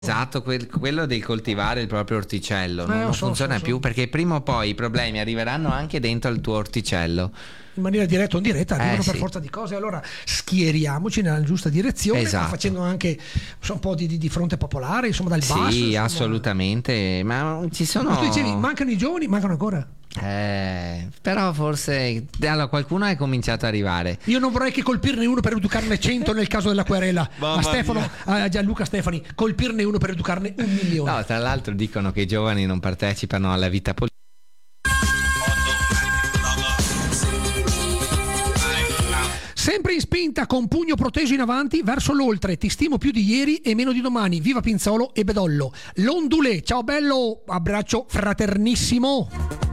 Esatto, quello del coltivare il proprio orticello non funziona più, perché prima o poi i problemi arriveranno anche dentro il tuo orticello. In maniera diretta o indiretta arrivano per forza di cose, allora schieriamoci nella giusta direzione, ma facendo anche un po' di fronte popolare, insomma, dal basso. Sì, assolutamente, ma ci sono... Ma tu dicevi, mancano i giovani, mancano ancora? Però forse allora, qualcuno è cominciato ad arrivare. Io non vorrei che colpirne uno per educarne 100 nel caso della querela a Stefano, a Gianluca Stefani, colpirne uno per educarne 1 milione. No, tra l'altro dicono che i giovani non partecipano alla vita politica. Sempre in spinta, con pugno proteso in avanti verso l'oltre. Ti stimo più di ieri e meno di domani. Viva Pinzolo e Bedollo. L'Ondulé, ciao bello, abbraccio fraternissimo.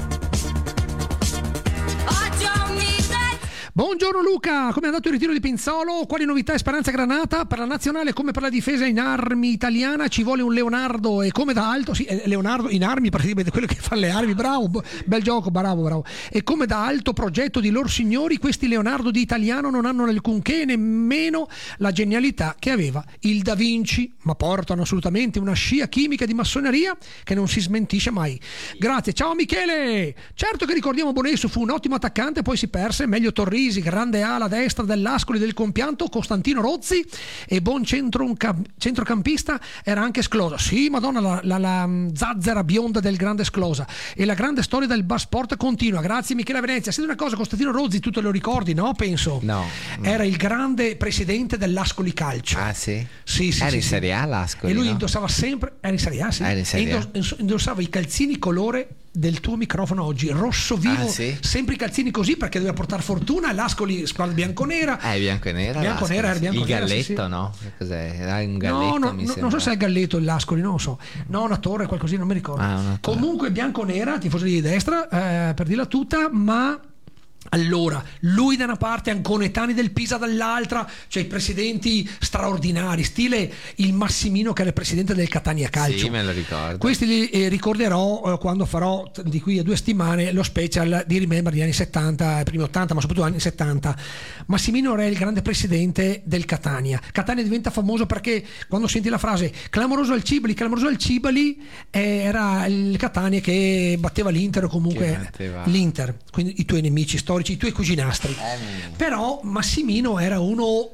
Buongiorno Luca, come è andato il ritiro di Pinzolo? Quali novità e speranza Granata? Per la nazionale come per la difesa in armi italiana ci vuole un Leonardo, e come da alto, sì, Leonardo in armi, praticamente quello che fa le armi, bravo, bel gioco, bravo. E come da alto progetto di lor signori, questi Leonardo di italiano non hanno alcunché, nemmeno la genialità che aveva il Da Vinci, ma portano assolutamente una scia chimica di massoneria che non si smentisce mai. Grazie, ciao Michele! Certo che ricordiamo Bonesso, fu un ottimo attaccante, poi si perse, meglio Torrisi, grande ala destra dell'Ascoli del compianto, Costantino Rozzi, e buon centrocampista era anche Sclosa. Sì, madonna, la zazzera bionda del grande Sclosa. E la grande storia del bar sport continua. Grazie Michele Venezia. Senti una cosa, Costantino Rozzi, tu te lo ricordi, no? Penso. No. Era il grande presidente dell'Ascoli Calcio. Ah, sì? Sì. Era in Serie A l'Ascoli, e lui, no? Indossava sempre, era in Serie A, sì. Era in Serie A. E indossava i calzini colore del tuo microfono oggi, rosso vivo, sì? sempre i calzini così perché doveva portare fortuna. L'Ascoli squadra bianconera. Bianconera. Il galletto, sì. No? Cos'è? Era un galletto, non so se è il galletto l'Ascoli, non lo so. No, una torre, qualcosina, non mi ricordo. Comunque bianconera, tifoso di destra, per dirla tutta, ma allora lui da una parte, Anconetani del Pisa dall'altra, cioè i presidenti straordinari, stile il Massimino che era il presidente del Catania Calcio. Sì, me lo ricordo. Questi li ricorderò quando farò di qui a 2 settimane lo special di Remember degli anni 70, primi 80, ma soprattutto anni 70. Massimino era il grande presidente del Catania. Catania diventa famoso perché quando senti la frase clamoroso al Cibali, era il Catania che batteva l'Inter, o comunque l'Inter, quindi i tuoi nemici storici, i tuoi cuginastri. Però Massimino era uno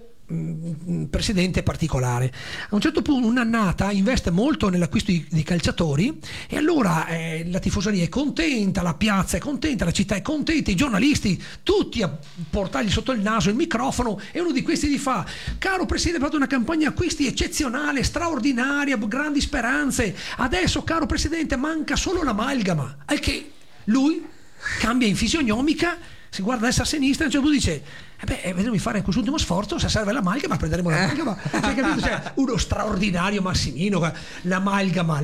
presidente particolare. A un certo punto, un'annata, investe molto nell'acquisto di calciatori, e allora la tifoseria è contenta, la piazza è contenta, la città è contenta, i giornalisti tutti a portargli sotto il naso il microfono, e uno di questi gli fa: caro presidente, ha fatto una campagna acquisti eccezionale, straordinaria, grandi speranze, adesso caro presidente manca solo l'amalgama. Al che lui cambia in fisionomica, si guarda a destra e a sinistra, e a un certo punto dice: vedremo fare quest'ultimo sforzo, se serve l'amalgama prenderemo l'amalgama. Hai capito? Cioè, uno straordinario Massimino, l'amalgama.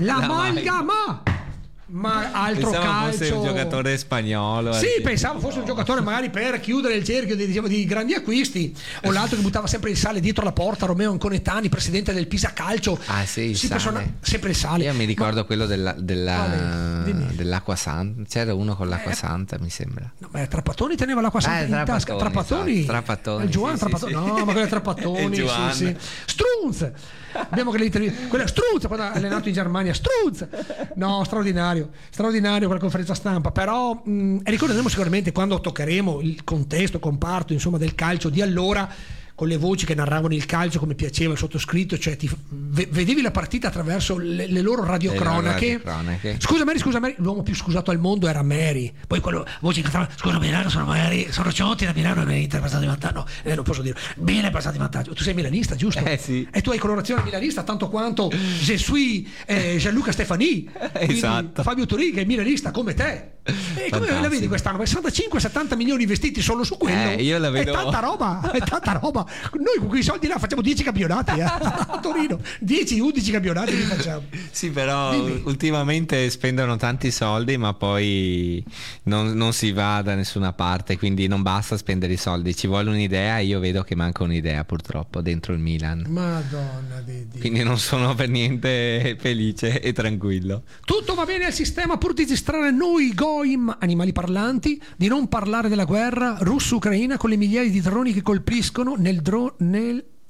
Ma altro pensavo calcio, fosse un giocatore spagnolo. Sì, pensavo fosse un giocatore magari per chiudere il cerchio di grandi acquisti, o l'altro che buttava sempre il sale dietro la porta, Romeo Anconetani, presidente del Pisa Calcio. Sì, il sale. Sempre il sale. Io mi ricordo quello dell'acqua santa, c'era uno con l'acqua santa, mi sembra. No, Trapattoni teneva l'acqua santa in tasca. Trapattoni, Trapattoni, Giovanni Trapattoni, no, ma quello è Trapattoni, sì. Strunz. Abbiamo quella Strunz, quando ha allenato in Germania, Strunz. No, straordinario quella conferenza stampa. Però ricorderemo sicuramente, quando toccheremo il contesto, comparto, insomma, del calcio di allora, con le voci che narravano il calcio come piaceva il sottoscritto, cioè vedevi la partita attraverso le loro radiocronache. Scusa Mary, l'uomo più scusato al mondo era Mary, poi quello voci che cantavano: scusa Milano, sono Mary, sono Ciotti da Milano, e Inter passato di vantaggio. No, non posso dire bene, passato di vantaggio. Tu sei milanista, giusto? Sì. E tu hai colorazione milanista tanto quanto Je suis Gianluca Stefani. Esatto. Fabio Turì, che è milanista come te. E come la vedi quest'anno? 65-70 milioni investiti solo su quello. Io la vedo. È tanta roba. Noi con quei soldi là facciamo 10 campionati a Torino. 10-11 campionati li facciamo. Sì, però ultimamente spendono tanti soldi, ma poi non si va da nessuna parte, quindi non basta spendere i soldi, ci vuole un'idea, e io vedo che manca un'idea purtroppo dentro il Milan. Madonna di Dio. Quindi non sono per niente felice e tranquillo. Tutto va bene al sistema pur di distrarre noi goim, animali parlanti, di non parlare della guerra russo-ucraina con le migliaia di droni che colpiscono nel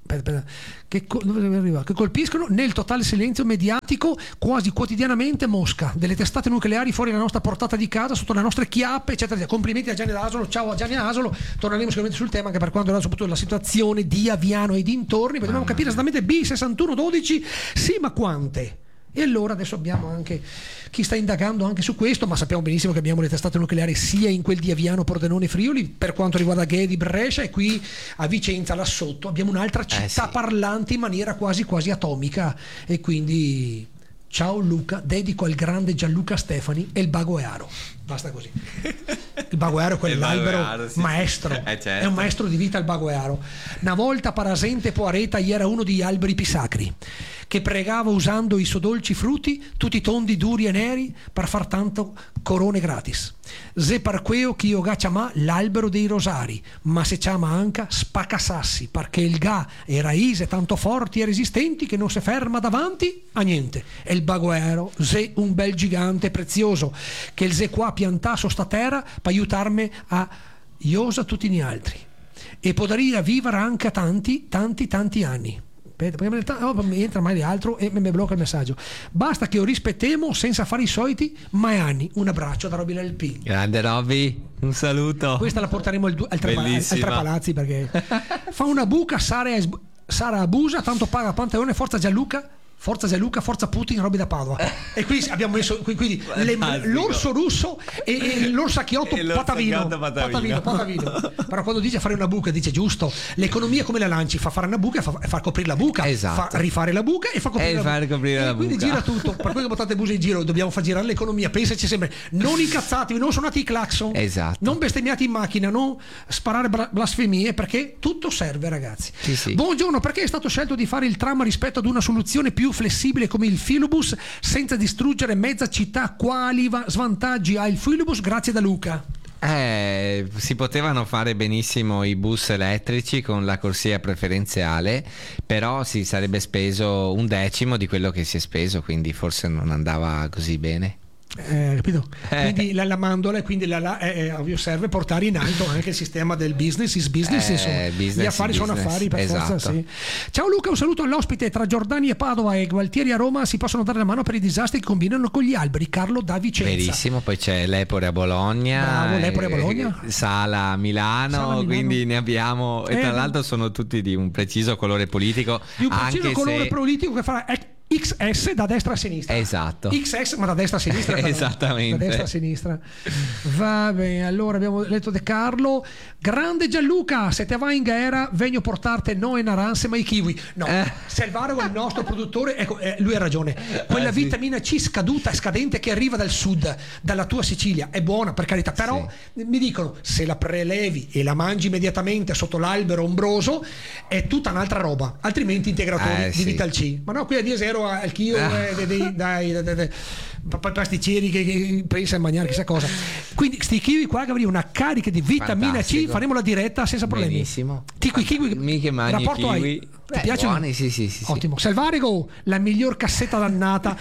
che colpiscono nel totale silenzio mediatico quasi quotidianamente Mosca, delle testate nucleari fuori dalla nostra portata di casa, sotto le nostre chiappe, eccetera. Complimenti a Gianni D'Asolo, ciao a Gianni D'Asolo, torneremo sicuramente sul tema anche per quanto riguarda soprattutto la situazione di Aviano e dintorni, dobbiamo capire esattamente B6112, sì, ma quante? E allora adesso abbiamo anche chi sta indagando anche su questo, ma sappiamo benissimo che abbiamo le testate nucleari sia in quel di Aviano, Pordenone, Friuli, per quanto riguarda Ghedi, Brescia, e qui a Vicenza, là sotto, abbiamo un'altra città parlante in maniera quasi quasi atomica. E quindi ciao Luca, dedico al grande Gianluca Stefani e il Bagoearo. Basta così. Il Bagoearo è quell'albero maestro, certo. È un maestro di vita il Bagoearo. Una volta parasente poareta era uno degli alberi più sacri, che pregava usando i suoi dolci frutti, tutti tondi, duri e neri, per far tanto corone gratis. Se per queo chi io ga chiama l'albero dei rosari, ma se chiama anche spaccasassi, perché il ga e raise tanto forti e resistenti che non si ferma davanti a niente. E il Bagoearo, se un bel gigante prezioso, che il se qua piantasso sta terra per aiutarmi a iosa tutti gli altri. E potrà vivere anche a tanti anni. Mi entra mai di altro e mi blocca il messaggio. Basta che lo rispettiamo senza fare i soliti mai anni. Un abbraccio da Robby LP. Grande Robby, un saluto. Questa la porteremo al Tre Palazzi, perché fa una buca Sara abusa, tanto paga Panteone, forza Gianluca, forza Putin, Robby da Padova. E qui abbiamo messo quindi l'orso russo e l'orsacchiotto patavino. Però quando dice fare una buca dice giusto, l'economia come la lanci? Fa fare una buca e fa coprire la buca, esatto. Fa rifare la buca e fa coprire la buca. Quindi gira tutto, per cui che buttate buse in giro, dobbiamo far girare l'economia. Pensaci sempre, non incazzatevi, non suonate i clacson, esatto. Non bestemmiate in macchina, non sparare blasfemie, perché tutto serve, ragazzi. Sì. Buongiorno, perché è stato scelto di fare il tram rispetto ad una soluzione più flessibile come il filobus senza distruggere mezza città? Quali svantaggi ha il filobus? Grazie da Luca. Si potevano fare benissimo i bus elettrici con la corsia preferenziale, però si sarebbe speso 1/10 di quello che si è speso, quindi forse non andava così bene. Capito? Quindi la mandola e quindi ovvio serve portare in alto anche il sistema del business is business, insomma. Gli affari sono affari per forza, sì. Ciao Luca, un saluto all'ospite. Tra Giordani e Padova e Gualtieri a Roma si possono dare la mano per i disastri che combinano con gli alberi. Carlo da Vicenza. Verissimo, poi c'è l'Epore a Bologna. Bravo, l'Epore a Bologna. Sala a Milano, quindi ne abbiamo, e tra l'altro sono tutti di un preciso colore politico, di un preciso colore politico che farà XS da destra a sinistra. Esatto. XS ma da destra a sinistra. Esattamente. Da destra a sinistra. Va bene, allora abbiamo letto De Carlo. Grande Gianluca, se te vai in guerra vengo portarte no e naranze ma i kiwi. No, Selvaro è il nostro produttore, ecco, lui ha ragione. Quella vitamina C scaduta e scadente che arriva dal sud, dalla tua Sicilia, è buona per carità, però mi dicono se la prelevi e la mangi immediatamente sotto l'albero ombroso è tutta un'altra roba, altrimenti integratori di Vital C. Ma no, qui a die zero al chilo dai pasticceri che pensa a mangiare chissà cosa. Quindi sti kiwi qua che avranno una carica di vitamina Fantastico. C, faremo la diretta senza problemi. Benissimo. Kiwi Mi che mangi rapporto kiwi. hai? Ti piacciono? Buoni, sì. Ottimo. Selvarigo, la miglior cassetta dannata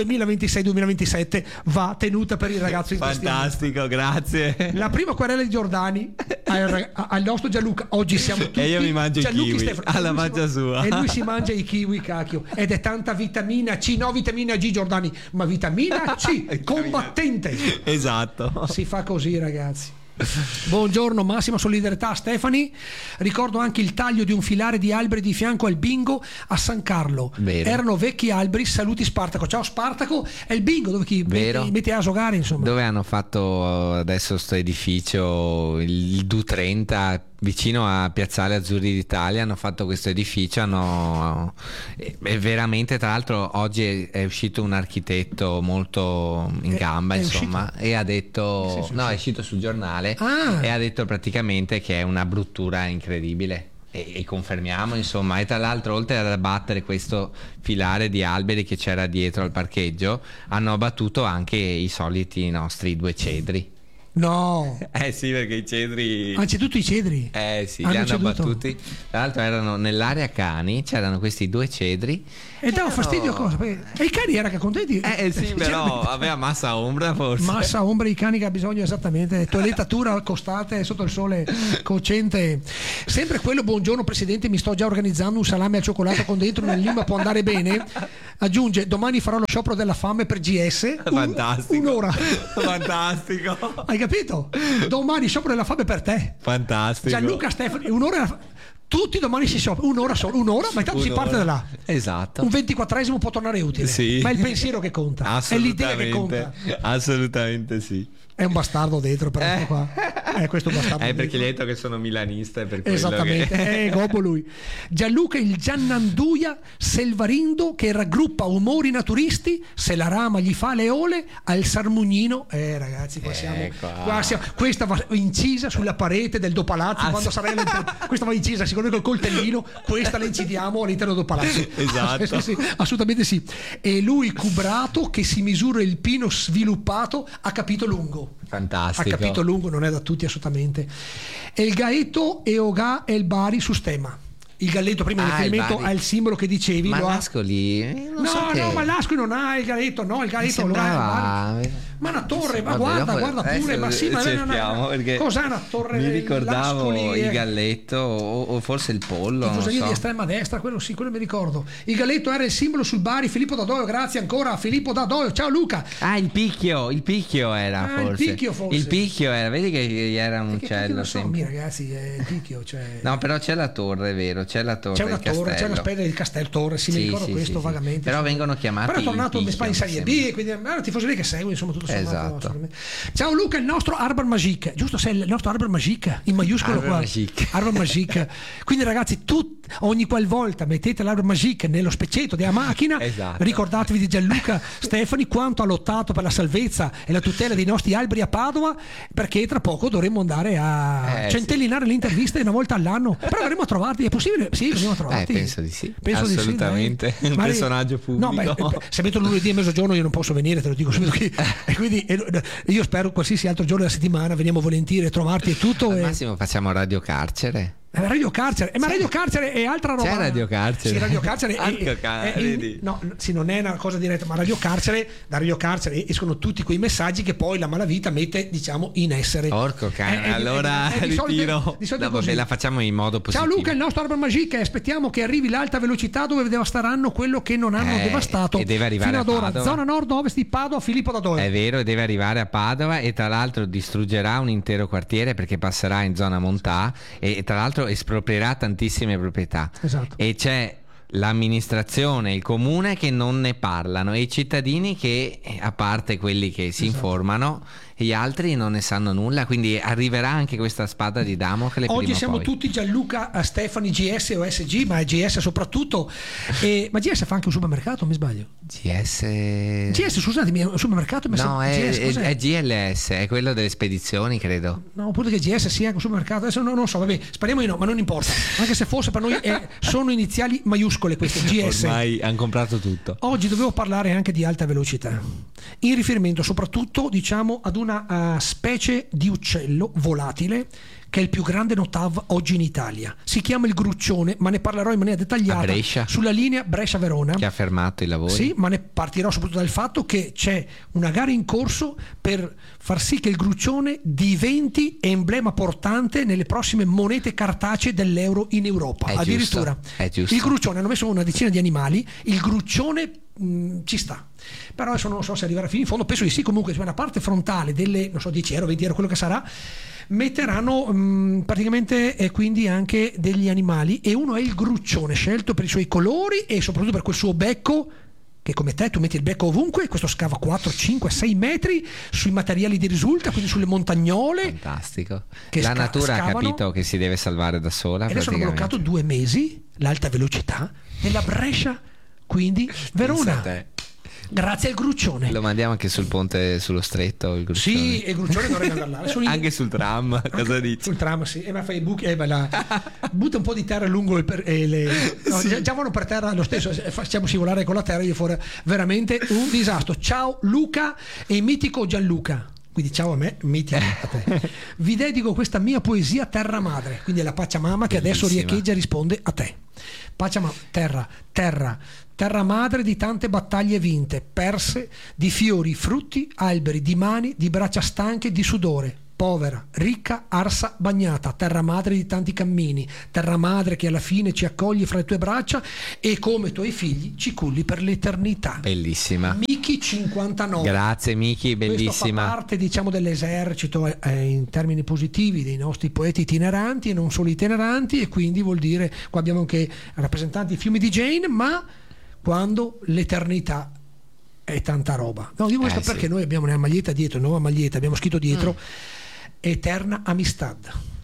2026-2027 va tenuta per il ragazzo in questione. Fantastico, grazie. La prima querela di Giordani al nostro Gianluca. Oggi siamo tutti e io mi mangio i kiwi Stefano, alla mangia sua, e lui si mangia i kiwi, cacchio, ed è tanta vitamina C, no vitamina G Giordani, ma vitamina C combattente. Esatto. Si fa così, ragazzi. Buongiorno, massima solidarietà a Stefani. Ricordo anche il taglio di un filare di alberi di fianco al bingo a San Carlo. Vero. Erano vecchi alberi. Saluti Spartaco. Ciao Spartaco. È il bingo dove chi mette a giocare, insomma. Dove hanno fatto adesso sto edificio, il Du30, vicino a Piazzale Azzurri d'Italia. Hanno fatto questo edificio, è veramente, tra l'altro oggi è uscito un architetto molto in gamba, insomma, e ha detto è uscito sul giornale e ha detto praticamente che è una bruttura incredibile. E confermiamo, insomma, e tra l'altro oltre ad abbattere questo filare di alberi che c'era dietro al parcheggio, hanno abbattuto anche i soliti nostri 2 cedri. No. Sì, perché i cedri... Anzitutto i cedri. Sì, li hanno abbattuti. Tra l'altro erano nell'area cani, c'erano questi 2 cedri. E dava fastidio cosa? E i cani erano che contenti? Sì, però aveva massa ombra forse. Massa ombra, i cani che ha bisogno, esattamente. Toilettatura costate sotto il sole cocente. Sempre quello, buongiorno Presidente, mi sto già organizzando un salame al cioccolato con dentro nel lima, può andare bene. Aggiunge, domani farò lo sciopero della fame per GS. Fantastico. Un'ora. Fantastico. Hai capito? Domani sciopero della fame per te. Fantastico. Gianluca Stefani, un'ora. Tutti domani si sciopero, un'ora solo, ma intanto si parte da là. Esatto. Un 24esimo può tornare utile. Sì. Ma è il pensiero che conta, è l'idea che conta. Assolutamente sì. È un bastardo dentro, però qua. Questo bastardo. Perché dentro. gli hai detto che sono milanista e per quello esattamente, che... gobbo lui. Gianluca il Giannanduia Selvarindo che raggruppa umori naturisti, se la rama gli fa le ole al Sarmugnino. Ragazzi, qua siamo. Questa va incisa sulla parete del Dopalazzo quando sarà questa va incisa secondo me col coltellino, questa la incidiamo all'interno del Palazzo. Esatto. Sì, assolutamente sì. E lui cubrato che si misura il pino sviluppato a capito lungo. Fantastico. A capito lungo, non è da tutti assolutamente. E il Gaeto e Oga e il Bari su stemma. Il galletto prima in riferimento al simbolo che dicevi. Ma Lascoli no, ma Lascoli non ha il galletto, no, il galletto lo ha. Ma una torre, ma guarda pure, ma sì, ma cos'è una torre? Mi ricordavo il galletto o forse il pollo. Tifoseria di estrema destra, quello sì, quello mi ricordo. Il galletto era il simbolo sul Bari, Filippo D'Adoio, grazie ancora a Filippo D'Adoio. Ciao Luca. Il picchio era forse. Il picchio era, vedi che era un uccello. Non so, ragazzi, il picchio, cioè... No, però c'è la torre, è vero, c'è la torre, c'è una specie del castello torre, mi ricordo questo vagamente. Però vengono chiamati. Però è tornato in Spagna in Serie B, quindi è una tifoseria che segue, insomma, tutto sommato. Esatto. Ciao Luca, il nostro Arbar Magique, giusto? Sei il nostro Arbar Magique in maiuscolo qua. Arbar Magique. Quindi ragazzi, ogni qualvolta mettete l'Arbar Magique nello specchietto della macchina, esatto, ricordatevi di Gianluca Stefani quanto ha lottato per la salvezza e la tutela dei nostri alberi a Padova, perché tra poco dovremmo andare a centellinare le interviste una volta all'anno. Però verremo a trovarti, è possibile? Sì, verremo a trovarti. Penso di sì. Assolutamente. Di sì, un personaggio pubblico. No, se metto lunedì a mezzogiorno io non posso venire, te lo dico subito qui. E quindi io spero qualsiasi altro giorno della settimana veniamo volentieri a trovarti e tutto. Al massimo facciamo Radio Carcere. Radio Carcere, ma Radio Carcere è altra roba. C'è Radio Carcere. Sì, Radio Carcere non è una cosa diretta, ma da Radio Carcere escono tutti quei messaggi che poi la malavita mette, diciamo, in essere. Porco cane, allora ritiro. La facciamo in modo positivo. Ciao Luca, il nostro Arbar Magique, aspettiamo che arrivi l'alta velocità dove devasteranno quello che non hanno devastato e deve arrivare fino ad ora. Padova. Zona nord-ovest di Padova, Filippo D'Adoio. È vero, deve arrivare a Padova e tra l'altro distruggerà un intero quartiere perché passerà in zona montà e tra l'altro esproprierà tantissime proprietà. Esatto. E c'è l'amministrazione, il comune che non ne parlano e i cittadini che, a parte quelli che si informano, gli altri non ne sanno nulla, quindi arriverà anche questa spada di Damocle. Oggi siamo tutti Gianluca Stefani GS o SG, ma è GS soprattutto. Ma GS fa anche un supermercato, mi sbaglio? GS, scusatemi, un supermercato? No, è GLS, è quello delle spedizioni, credo. No, oppure che GS sia anche un supermercato, adesso non so, vabbè, speriamo di no, ma non importa. Anche se fosse per noi sono iniziali maiuscole queste, GS. Ormai hanno comprato tutto. Oggi dovevo parlare anche di alta velocità, in riferimento soprattutto, diciamo, ad una specie di uccello volatile che è il più grande notav oggi in Italia. Si chiama il gruccione, ma ne parlerò in maniera dettagliata sulla linea Brescia-Verona, che ha fermato i lavori. Sì, ma ne partirò soprattutto dal fatto che c'è una gara in corso per far sì che il gruccione diventi emblema portante nelle prossime monete cartacee dell'euro in Europa. Addirittura il gruccione, hanno messo una decina di animali, il gruccione ci sta, però adesso non so se arriverà fino in fondo, penso di sì. Comunque sulla parte frontale delle, non so, 10 euro, 20 euro, quello che sarà, metteranno praticamente quindi anche degli animali, e uno è il gruccione, scelto per i suoi colori e soprattutto per quel suo becco, che come te tu metti il becco ovunque. Questo scava 4, 5, 6 metri sui materiali di risulta, quindi sulle montagnole. Fantastico. La natura ha capito che si deve salvare da sola. E adesso hanno bloccato 2 mesi l'alta velocità nella Brescia, quindi Verona. Grazie al gruccione. Lo mandiamo anche sul ponte, sullo stretto, il gruccione. Sì, e il gruccione dovrebbe andare là. Anche sul tram, cosa dici? Sul tram, sì. Ma fai i buchi, butta un po' di terra lungo sì. Già vanno per terra lo stesso, facciamo scivolare con la terra, gli fuori veramente un disastro. Ciao Luca e mitico Gianluca. quindi ciao a me, metti a te. Vi dedico questa mia poesia terra madre, quindi è la Pachamama che adesso riecheggia e risponde a te. Pachamama, terra madre di tante battaglie vinte, perse, di fiori, frutti, alberi, di mani, di braccia stanche, di sudore. Povera, ricca, arsa, bagnata, terra madre di tanti cammini, terra madre che alla fine ci accogli fra le tue braccia e come tuoi figli ci culli per l'eternità. Bellissima. Miki 59. Grazie Miki, bellissima. Questo fa parte, diciamo, dell'esercito in termini positivi dei nostri poeti itineranti e non solo itineranti, e quindi vuol dire, qua abbiamo anche rappresentanti di Fiumi di Jane, ma quando l'eternità è tanta roba. No, dico questo perché noi abbiamo una maglietta dietro, nuova maglietta, abbiamo scritto dietro Eterna Amistad,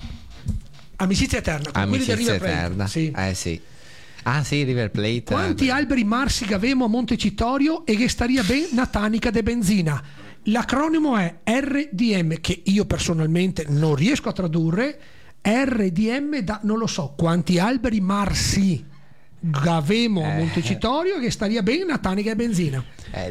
amicizia eterna, amicizia eterna. Sì. Sì. Ah sì, River Plate. Quanti alberi marsi che avemo a Montecitorio e che staria ben una tanica de benzina. L'acronimo è RDM, che io personalmente non riesco a tradurre. RDM da non lo so quanti alberi marsi avemo a Montecitorio che staria bene una tanica e benzina.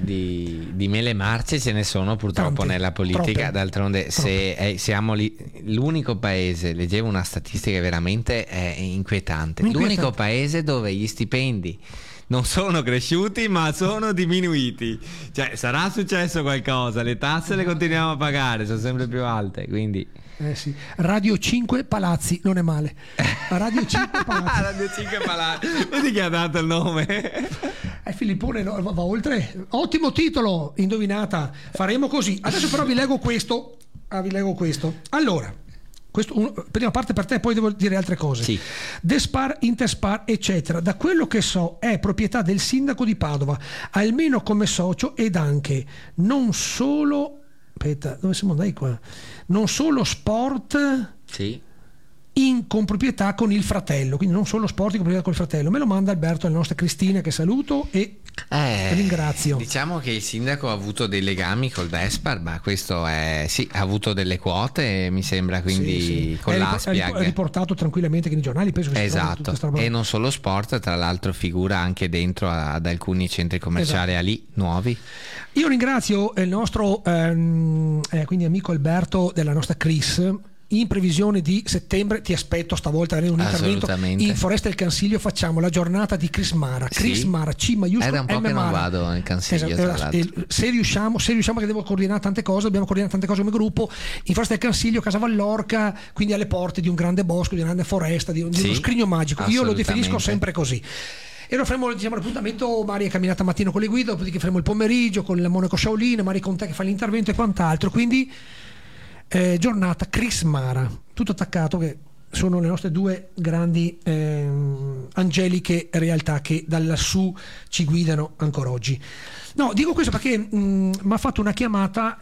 Di mele marce ce ne sono purtroppo Tante, nella politica, troppe, d'altronde se siamo l'unico paese, leggevo una statistica veramente inquietante, l'unico paese dove gli stipendi non sono cresciuti ma sono diminuiti, cioè sarà successo qualcosa, le tasse le continuiamo a pagare, sono sempre più alte, quindi sì. Radio 5 Palazzi non è male. Radio 5 Palazzi. Radio 5 Palazzi. Vedi che ha dato il nome. Filippone va oltre. Ottimo titolo, indovinata. Faremo così. Adesso però vi leggo questo. Allora, prima parte per te, poi devo dire altre cose. Sì. Despar, Interspar, eccetera. Da quello che so è proprietà del sindaco di Padova, almeno come socio, ed anche non solo. Aspetta, dove siamo andati qua? Non solo sport. Sì. Con proprietà con il fratello, quindi non solo sport con proprietà con il fratello. Me lo manda Alberto, la nostra Cristina, che saluto e ringrazio. Diciamo che il sindaco ha avuto dei legami col Despar, ma questo ha avuto delle quote, mi sembra, quindi con l'Aspiag è riportato tranquillamente che nei giornali, penso che esatto, e non solo sport, tra l'altro figura anche dentro ad alcuni centri commerciali lì nuovi. Io ringrazio il nostro quindi amico Alberto della nostra Chris. In previsione di settembre ti aspetto stavolta un intervento in Foresta del Cansiglio. Facciamo la giornata di Chris Mara. Chris Mara, C maiuscolo, è da un po' M che non Mara. vado in Cansiglio, se riusciamo che devo coordinare tante cose, dobbiamo coordinare tante cose come gruppo. In Foresta del Cansiglio, Casa Vallorca, quindi alle porte di un grande bosco, di una grande foresta, di uno scrigno magico. Io lo definisco sempre così. E lo faremo, diciamo, l'appuntamento. Mari è camminata mattino con le guide, dopodiché faremo il pomeriggio con il Monaco Shaolin, Mari con te che fa l'intervento e quant'altro. Quindi giornata Chris Mara, tutto attaccato, che sono le nostre due grandi angeliche realtà che da lassù ci guidano ancora oggi. No, dico questo perché mi ha fatto una chiamata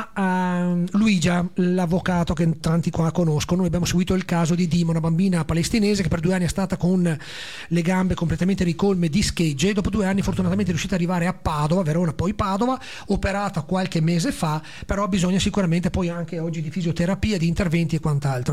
Luigia, l'avvocato che tanti qua conoscono. Noi abbiamo seguito il caso di Dima, una bambina palestinese che per 2 anni è stata con le gambe completamente ricolme di schegge. Dopo 2 anni fortunatamente è riuscita ad arrivare a Padova, Verona, poi Padova, operata qualche mese fa, però bisogna sicuramente poi anche oggi di fisioterapia, di interventi e quant'altro.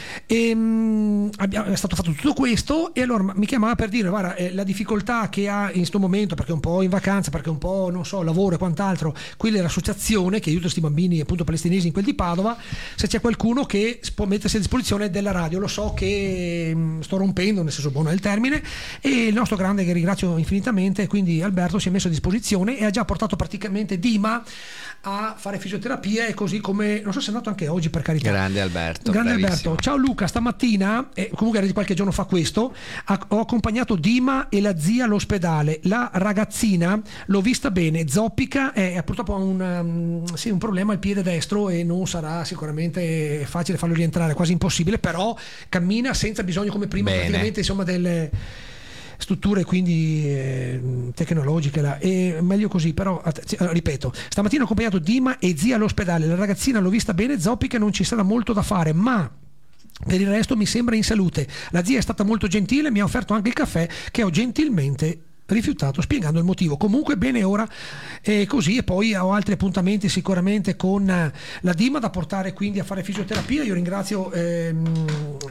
È stato fatto tutto questo e allora mi chiamava per dire: guarda, la difficoltà che ha in questo momento, perché è un po' in vacanza, perché è un po' non so, lavoro e quant'altro, quella è l'associazione che aiuta questi bambini appunto palestinesi in quel di Padova, se c'è qualcuno che può mettersi a disposizione della radio. Lo so che sto rompendo, nel senso buono è il termine, e il nostro grande, che ringrazio infinitamente, quindi Alberto, si è messo a disposizione e ha già portato praticamente Dima a fare fisioterapia, e così come, non so se è andato anche oggi, per carità. Grande Alberto. Ciao Luca, stamattina, comunque era di qualche giorno fa questo, ho accompagnato Dima e la zia all'ospedale. La ragazzina l'ho vista bene, zoppica, purtroppo ha un problema al piede destro e non sarà sicuramente facile farlo rientrare, quasi impossibile, però cammina senza bisogno come prima praticamente, insomma, delle strutture quindi tecnologiche e meglio così. Però ripeto, stamattina ho accompagnato Dima e zia all'ospedale. La ragazzina l'ho vista bene, zoppica, non ci sarà molto da fare, ma per il resto mi sembra in salute. La zia è stata molto gentile, mi ha offerto anche il caffè, che ho gentilmente rifiutato, spiegando il motivo. Comunque bene ora, così. E poi ho altri appuntamenti sicuramente con la Dima da portare quindi a fare fisioterapia. Io ringrazio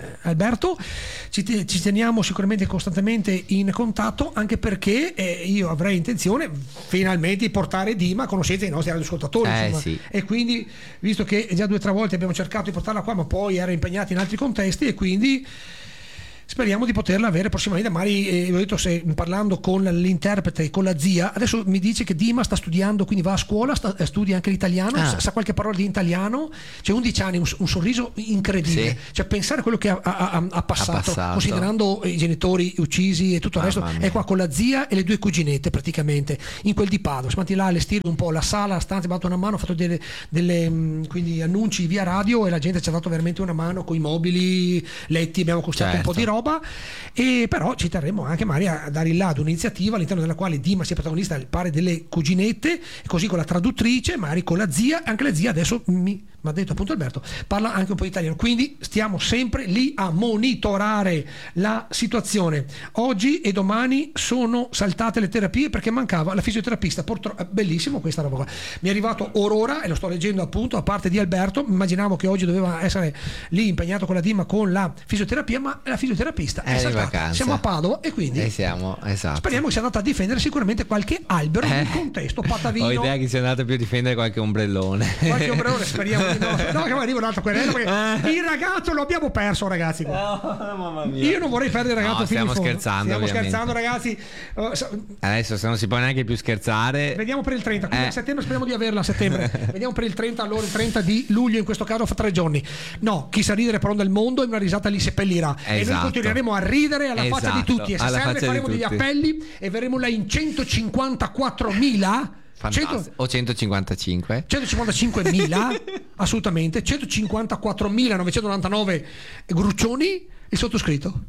Alberto, ci teniamo sicuramente costantemente in contatto, anche perché io avrei intenzione finalmente di portare Dima a conoscenza dei nostri radioascoltatori, sì. E quindi, visto che già 2 o 3 volte abbiamo cercato di portarla qua, ma poi era impegnata in altri contesti, e quindi speriamo di poterla avere prossimamente. Magari ho detto, se parlando con l'interprete e con la zia, adesso mi dice che Dima sta studiando, quindi va a scuola, studia anche l'italiano, sa qualche parola di italiano, c'è 11 anni, un sorriso incredibile, sì. Cioè pensare a quello che ha passato, considerando i genitori uccisi e tutto il resto. È qua con la zia e le 2 cuginette praticamente in quel di Padova. Siamo andati là a allestire un po' la sala, la stanza, abbiamo dato una mano, ho fatto delle quindi annunci via radio, e la gente ci ha dato veramente una mano con i mobili, letti, abbiamo costruito un po' di roba. E però ci terremo anche magari a dare il là ad un'iniziativa all'interno della quale Dima sia protagonista, al pari delle cuginette, così con la traduttrice, magari con la zia. Anche la zia adesso mi ha detto, appunto, Alberto, parla anche un po' italiano, quindi stiamo sempre lì a monitorare la situazione. Oggi e domani sono saltate le terapie perché mancava la fisioterapista. Bellissimo questa roba qua. Mi è arrivato Aurora e lo sto leggendo, appunto, a parte di Alberto. Immaginavo che oggi doveva essere lì impegnato con la Dima con la fisioterapia, ma la fisioterapista è saltata. Siamo a Padova e quindi esatto. Speriamo che sia andata a difendere sicuramente qualche albero nel contesto patavino. Ho idea che sia andata più a difendere qualche ombrellone. Speriamo di no, che arriva un'altra querela, perché il ragazzo lo abbiamo perso, ragazzi. Mamma mia. Io non vorrei perdere il ragazzo fino in fondo. Stiamo scherzando, ragazzi. Adesso se non si può neanche più scherzare. Vediamo per il 30, quindi a settembre speriamo di averla a settembre. Vediamo per il 30, allora il 30 di luglio, in questo caso fra 3 giorni. No, chi sa ridere per onda del mondo, e una risata li seppellirà. E noi continueremo a ridere alla faccia di tutti, e se serve faremo degli appelli e verremo là in 154.000 o 155 155.000 assolutamente, 154.999 gruccioni, il sottoscritto,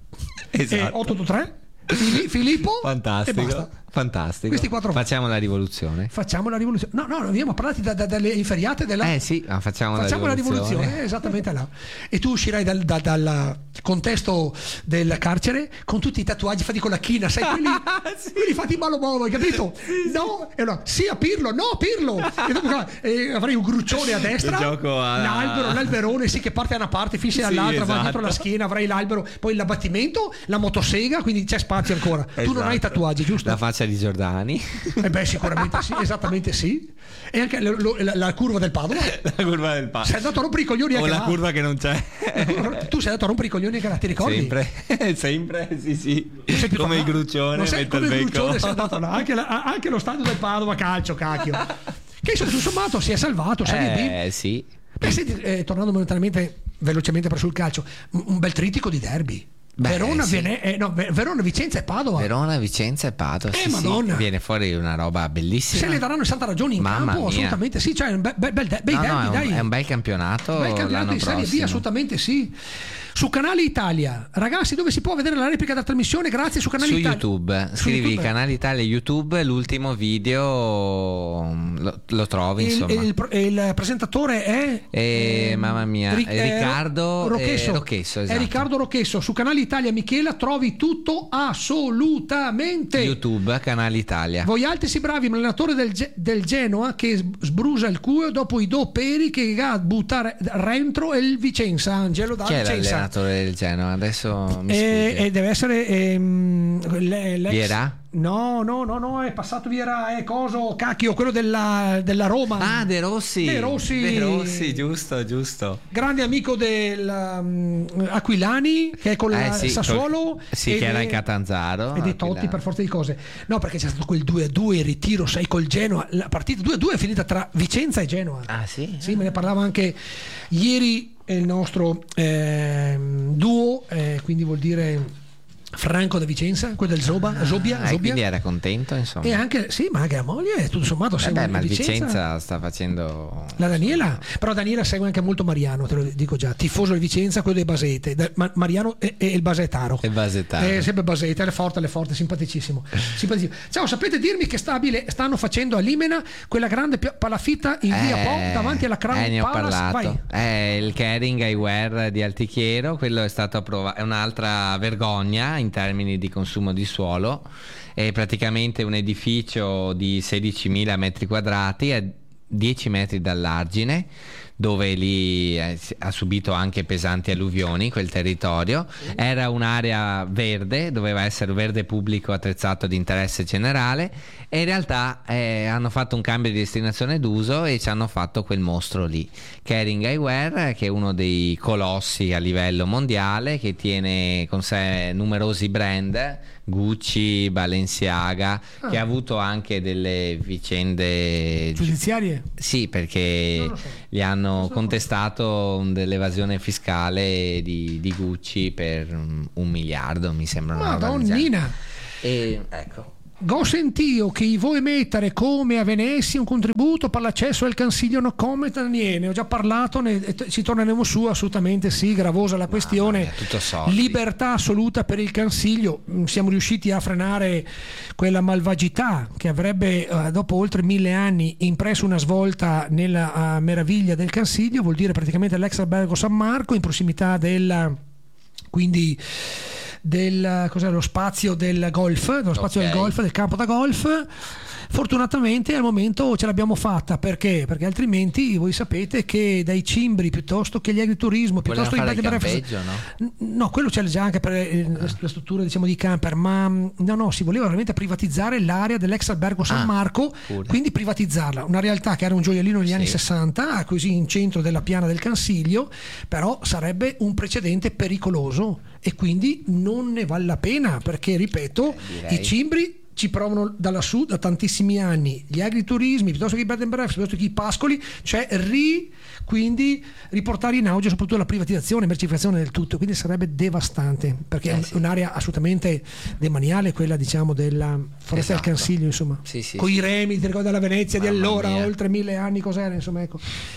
883 Filippo, fantastico, e basta. Fantastico. Questi 4 facciamo la rivoluzione. No, abbiamo parlato dalle inferiate della. Facciamo la rivoluzione. Esattamente là. E tu uscirai dal contesto del carcere con tutti i tatuaggi fatti con la china, sai, quelli fatti in malo modo, hai capito? No, e allora, sì a Pirlo, no a Pirlo. E dopo avrai un gruccione a destra, l'alberone, sì, che parte da una parte, fissi dall'altra, va dietro la schiena, avrai l'albero, poi l'abbattimento, la motosega, quindi c'è spazio ancora. Tu non hai tatuaggi, giusto? La faccia di Giordani. Sicuramente sì, esattamente sì. E anche la curva del Padova. La curva del Padova. Sei andato a rompere i coglioni anche la curva che non c'è. Tu sei andato a rompere i coglioni anche là, ti ricordi? Sempre, sì. Come il gruccione, come il gruccione sei andato là. Anche lo stadio del Padova calcio, cacchio. Che tutto sommato si è salvato, sai? Sì. Tornando momentaneamente velocemente sul calcio, un bel trittico di derby. Verona, Vicenza e Padova. Verona, Vicenza e Padova. Madonna. Viene fuori una roba bellissima. Se le daranno 60 ragioni in campo, mia. Assolutamente sì. Cioè, bei derby, dai. È un bel campionato. Di Serie B, assolutamente sì. Su Canale Italia, ragazzi, dove si può vedere la replica della trasmissione? Grazie, su Canale Italia. YouTube. Scrivi Canale Italia YouTube, l'ultimo video lo trovi, insomma. Il presentatore è mamma mia, Riccardo Rocchesso. Esatto. È Riccardo Rocchesso. Su Canale Italia, Michela, trovi tutto assolutamente. YouTube, Canale Italia. Voi altri si bravi, ma l'allenatore del Genoa che sbrusa il culo dopo i doperi che va a buttare dentro il Vicenza, Angelo da Vicenza. Del Genoa adesso mi sfugge. E deve essere Vierà? No, è passato Vierà, è cacchio, quello della Roma. De Rossi, giusto. Grande amico del Aquilani, che è con la Sassuolo, che era in Catanzaro, e dei Totti, per forza di cose. No, perché c'è stato quel 2-2, il ritiro 6 col Genoa, la partita 2-2 è finita tra Vicenza e Genoa. Sì? Sì, me ne parlava anche ieri il nostro duo, quindi vuol dire Franco da Vicenza, quello del Zobia. Quindi era contento, insomma. E anche ma anche la moglie, tutto sommato segue ma il Vicenza sta facendo la Daniela, però Daniela segue anche molto Mariano, te lo dico già, tifoso del Vicenza, quello dei Basete. Mariano è il basetaro. È sempre Basete, è forte, simpaticissimo. Ciao, sapete dirmi che stanno facendo a Limena quella grande palafitta in via Po davanti alla Crown ne ho Palace? parlato. Il Kering Eyewear di Altichiero, quello è stato approvato, è un'altra vergogna in termini di consumo di suolo. È praticamente un edificio di 16.000 metri quadrati a 10 metri dall'argine, dove lì ha subito anche pesanti alluvioni quel territorio. Era un'area verde, doveva essere verde pubblico attrezzato di interesse generale, e in realtà hanno fatto un cambio di destinazione d'uso e ci hanno fatto quel mostro lì. Kering Eyewear, che è uno dei colossi a livello mondiale, che tiene con sé numerosi brand, Gucci, Balenciaga, che ha avuto anche delle vicende giudiziarie? Sì, perché gli hanno contestato dell'evasione fiscale di Gucci per 1 miliardo, mi sembra. Madonnina! E ecco. Go sentio che vuoi mettere come a Venezia un contributo per l'accesso al Consiglio no comment niente. Ho già parlato, ci torneremo su, assolutamente sì, gravosa la questione. Libertà assoluta per il Consiglio. Siamo riusciti a frenare quella malvagità che avrebbe dopo oltre 1000 anni impresso una svolta nella meraviglia del Consiglio, vuol dire praticamente l'ex albergo San Marco in prossimità del lo spazio del golf, del golf, del campo da golf. Fortunatamente al momento ce l'abbiamo fatta, perché altrimenti voi sapete che dai cimbri piuttosto che gli agriturismo, piuttosto che il campeggio, no, quello c'è già anche per la struttura, diciamo, di camper, ma no, si voleva veramente privatizzare l'area dell'ex albergo San Marco, quindi privatizzarla, una realtà che era un gioiellino negli anni 60, così in centro della piana del Consiglio, però sarebbe un precedente pericoloso e quindi non ne vale la pena, perché ripeto, i cimbri ci provano da lassù da tantissimi anni, gli agriturismi piuttosto che i bed and breakfast, piuttosto che i pascoli, cioè quindi riportare in auge soprattutto la privatizzazione e mercificazione del tutto, quindi sarebbe devastante, perché è un'area assolutamente demaniale, quella, diciamo, della foresta del Consiglio, insomma, con i remi, ti ricordi della Venezia di allora, oltre 1000 anni, cos'era, insomma, ecco.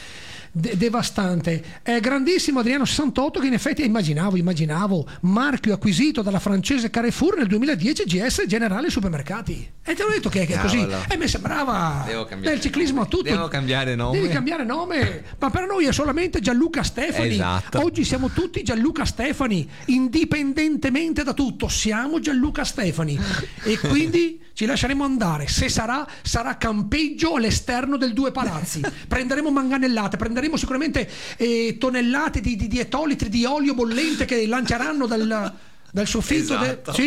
Devastante. È grandissimo Adriano 68, che in effetti immaginavo marchio acquisito dalla francese Carrefour nel 2010, GS Generale Supermercati, e ti ho detto che è così, e mi sembrava nel ciclismo a tutto devi cambiare nome, ma per noi è solamente Gianluca Stefani. Oggi siamo tutti Gianluca Stefani, indipendentemente da tutto siamo Gianluca Stefani e quindi ci lasceremo andare. Se sarà campeggio all'esterno del Due Palazzi, prenderemo manganellate, prenderemo sicuramente tonnellate di ettolitri di olio bollente che lanceranno dal soffitto.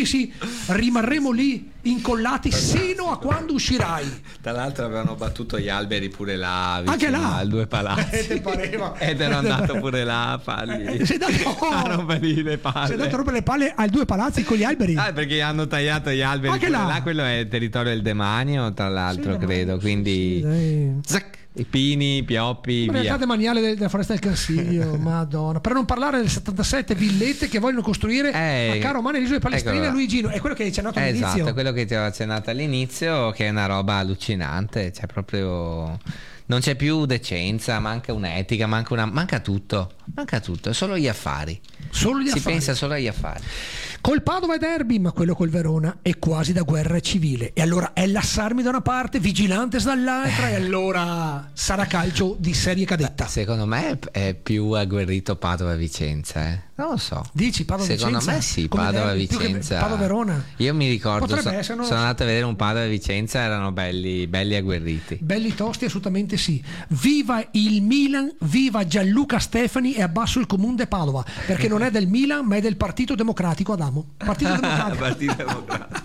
Rimarremo lì incollati sino a quando uscirai. Tra l'altro avevano battuto gli alberi pure là, anche là al Due Palazzi. Ed ero andato pure là a fargli a rompere le palle. Sei andato a rompere le palle al Due Palazzi con gli alberi? Perché hanno tagliato gli alberi anche là. Quello è il territorio del demanio, tra l'altro, credo, quindi i pini, i pioppi, la realtà demaniale della foresta del Consiglio. Madonna, per non parlare delle 77 villette che vogliono costruire a Caro Mane, l'isola di Palestrina e Luigino. È quello che hai accennato all'inizio. Esatto, quello che ti avevo accennato all'inizio, che è una roba allucinante, cioè proprio non c'è più decenza, manca un'etica, manca tutto, è solo gli affari. Si pensa solo agli affari. Col Padova è derby, ma quello col Verona è quasi da guerra civile. E allora è Lassarmi da una parte, Vigilantes dall'altra, e allora sarà calcio di serie cadetta. Secondo me è più agguerrito Padova Vicenza, Non lo so. Dici Padova Secondo Vicenza? Me sì, Padova Vicenza. Padova Verona. Io mi ricordo, sono andato a vedere un Padova Vicenza, erano belli agguerriti. Belli tosti, assolutamente sì. Viva il Milan, viva Gianluca Stefani, e abbasso il comune de Padova, perché non è del Milan ma è del Partito Democratico. Partito Democratico.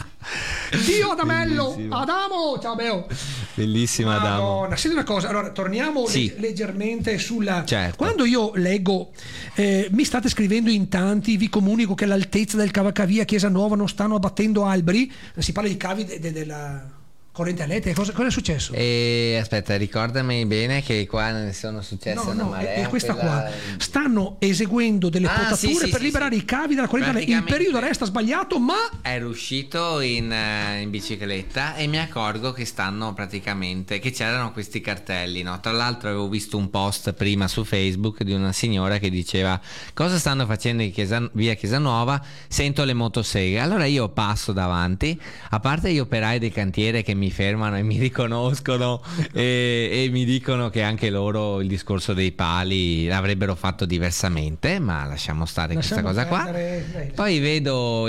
Dio Adamello. Bellissimo. Adamo, ciao Beo. Bellissimo Adamo. Senti una cosa, allora torniamo leggermente sulla... Certo. Quando io leggo, mi state scrivendo in tanti, vi comunico che all'altezza del cavalcavia Chiesa Nuova non stanno abbattendo alberi, si parla di cavi della corrente elettrica, cosa è successo? Aspetta, ricordami bene che qua ne sono successe una marea. È questa qua. Stanno eseguendo delle potature per liberare i cavi della corrente elettrica. Il periodo resta sbagliato, ma ero uscito in bicicletta e mi accorgo che stanno praticamente, che c'erano questi cartelli, no? Tra l'altro avevo visto un post prima su Facebook di una signora che diceva: cosa stanno facendo in via Chiesa Nuova? Sento le motoseghe. Allora io passo davanti, a parte gli operai del cantiere che mi mi fermano e mi riconoscono e mi dicono che anche loro il discorso dei pali l'avrebbero fatto diversamente, ma lasciamo stare questa cosa qua. Poi vedo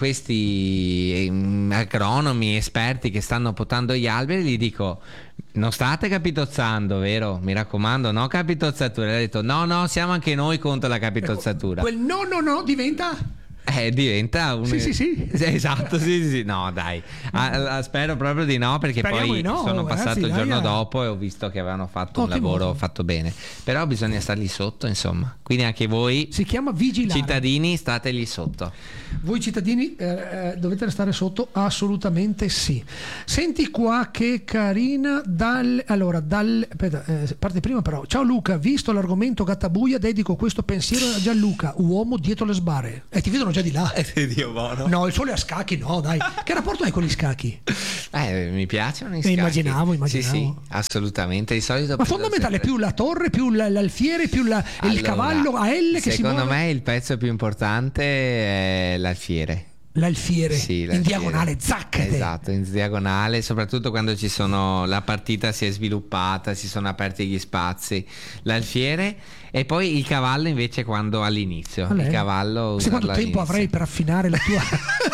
questi agronomi esperti che stanno potando gli alberi, gli dico: non state capitozzando, vero? Mi raccomando, no capitozzatura. Ha detto no, siamo anche noi contro la capitozzatura. Quel no diventa diventa un... Sì. Esatto, sì. No, dai. Spero proprio di no, perché Speriamo poi di no, sono passato ragazzi, il giorno dai. dopo e ho visto che avevano fatto un Ottimo. lavoro fatto bene. Però bisogna stargli sotto, insomma. Quindi anche voi, si chiama vigilare. cittadini, stategli sotto. Voi cittadini dovete restare sotto? Assolutamente sì. Senti qua che carina aspetta, parte prima però. Ciao Luca, visto l'argomento Gattabuia, dedico questo pensiero a Gianluca, uomo dietro le sbarre. Ti vedono già di là. Dio buono. No, il sole a scacchi, no, dai. Che rapporto hai con gli scacchi? Mi piacciono i scacchi. Immaginavo. Sì, assolutamente. Di solito. Ma fondamentale più la torre, più l'alfiere, più il cavallo a L che si muove. Secondo me il pezzo più importante è l'alfiere. L'alfiere, Sì, in diagonale, zaccate. Esatto, in diagonale, soprattutto quando la partita si è sviluppata, si sono aperti gli spazi. L'alfiere e poi il cavallo invece quando all'inizio. Il cavallo. Sai quanto tempo avrei per affinare la tua...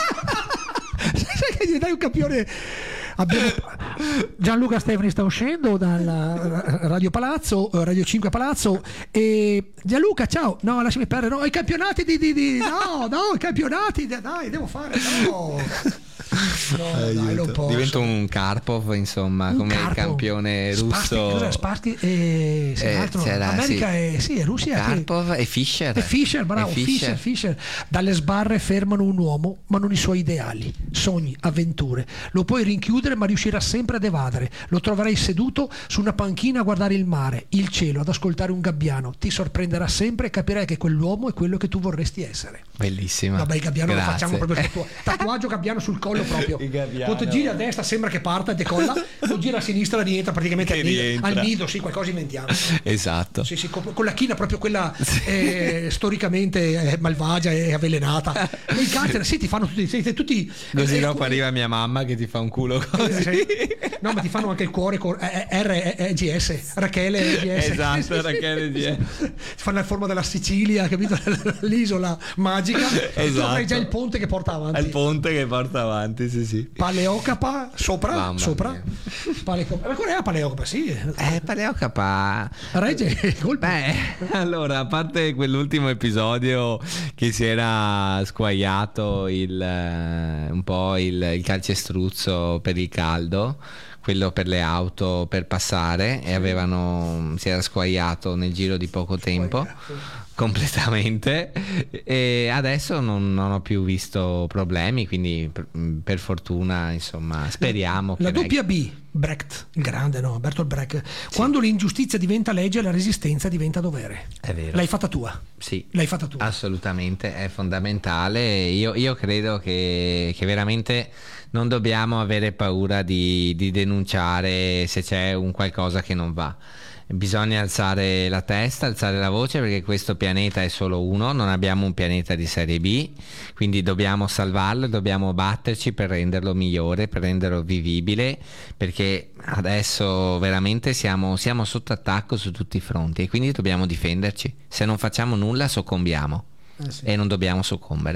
Sai che gli dai un campione... Gianluca Stefani sta uscendo dal Radio Palazzo, Radio 5 Palazzo, e Gianluca, ciao. No, lasciami perdere, no, i campionati i campionati, dai, devo fare, no. Dai, non posso. Divento un Karpov, insomma, come il campione russo. Spassky America e Russia. Karpov e Fischer. Bravo, Fischer. Dalle sbarre fermano un uomo, ma non i suoi ideali, sogni, avventure. Lo puoi rinchiudere, ma riuscirà sempre ad evadere. Lo troverai seduto su una panchina a guardare il mare, il cielo, ad ascoltare un gabbiano. Ti sorprenderà sempre e capirai che quell'uomo è quello che tu vorresti essere. Bellissima. Vabbè, il gabbiano Grazie. lo facciamo proprio sul tatuaggio gabbiano sul collo proprio. Quando giri a destra sembra che parta e decolla, quando gira a sinistra rientra praticamente al nido, sì, qualcosa inventiamo. Esatto. Sì, con la china proprio quella storicamente malvagia e avvelenata. E i caccia, sì, ti fanno tutti così dopo arriva mia mamma che ti fa un culo così. No, ma ti fanno anche il cuore con RGS, Rachele GS. Esatto, Rachele GS. Ti fanno la forma della Sicilia, capito? L'isola magica. Esatto. Tu avrai già il ponte che porta avanti. È il ponte che porta avanti, sì. Paleocapa sopra. Mamma Ma qual è la Paleocapa? Sì. Paleocapa Regge il colpo. Allora, a parte quell'ultimo episodio che si era squagliato un po' il calcestruzzo per il caldo, quello per le auto per passare, e si era squagliato nel giro di poco tempo completamente, e adesso non ho più visto problemi, quindi per fortuna, insomma, speriamo la che doppia B, Brecht, il grande, no? Bertolt Brecht. Sì. Quando l'ingiustizia diventa legge, la resistenza diventa dovere. È vero. L'hai fatta tua? Sì. L'hai fatta tua? Assolutamente, è fondamentale. Io credo che veramente non dobbiamo avere paura di denunciare se c'è un qualcosa che non va. Bisogna alzare la testa, alzare la voce, perché questo pianeta è solo uno, non abbiamo un pianeta di serie B, quindi dobbiamo salvarlo, dobbiamo batterci per renderlo migliore, per renderlo vivibile, perché adesso veramente siamo sotto attacco su tutti i fronti e quindi dobbiamo difenderci. Se non facciamo nulla soccombiamo, sì. E non dobbiamo soccombere.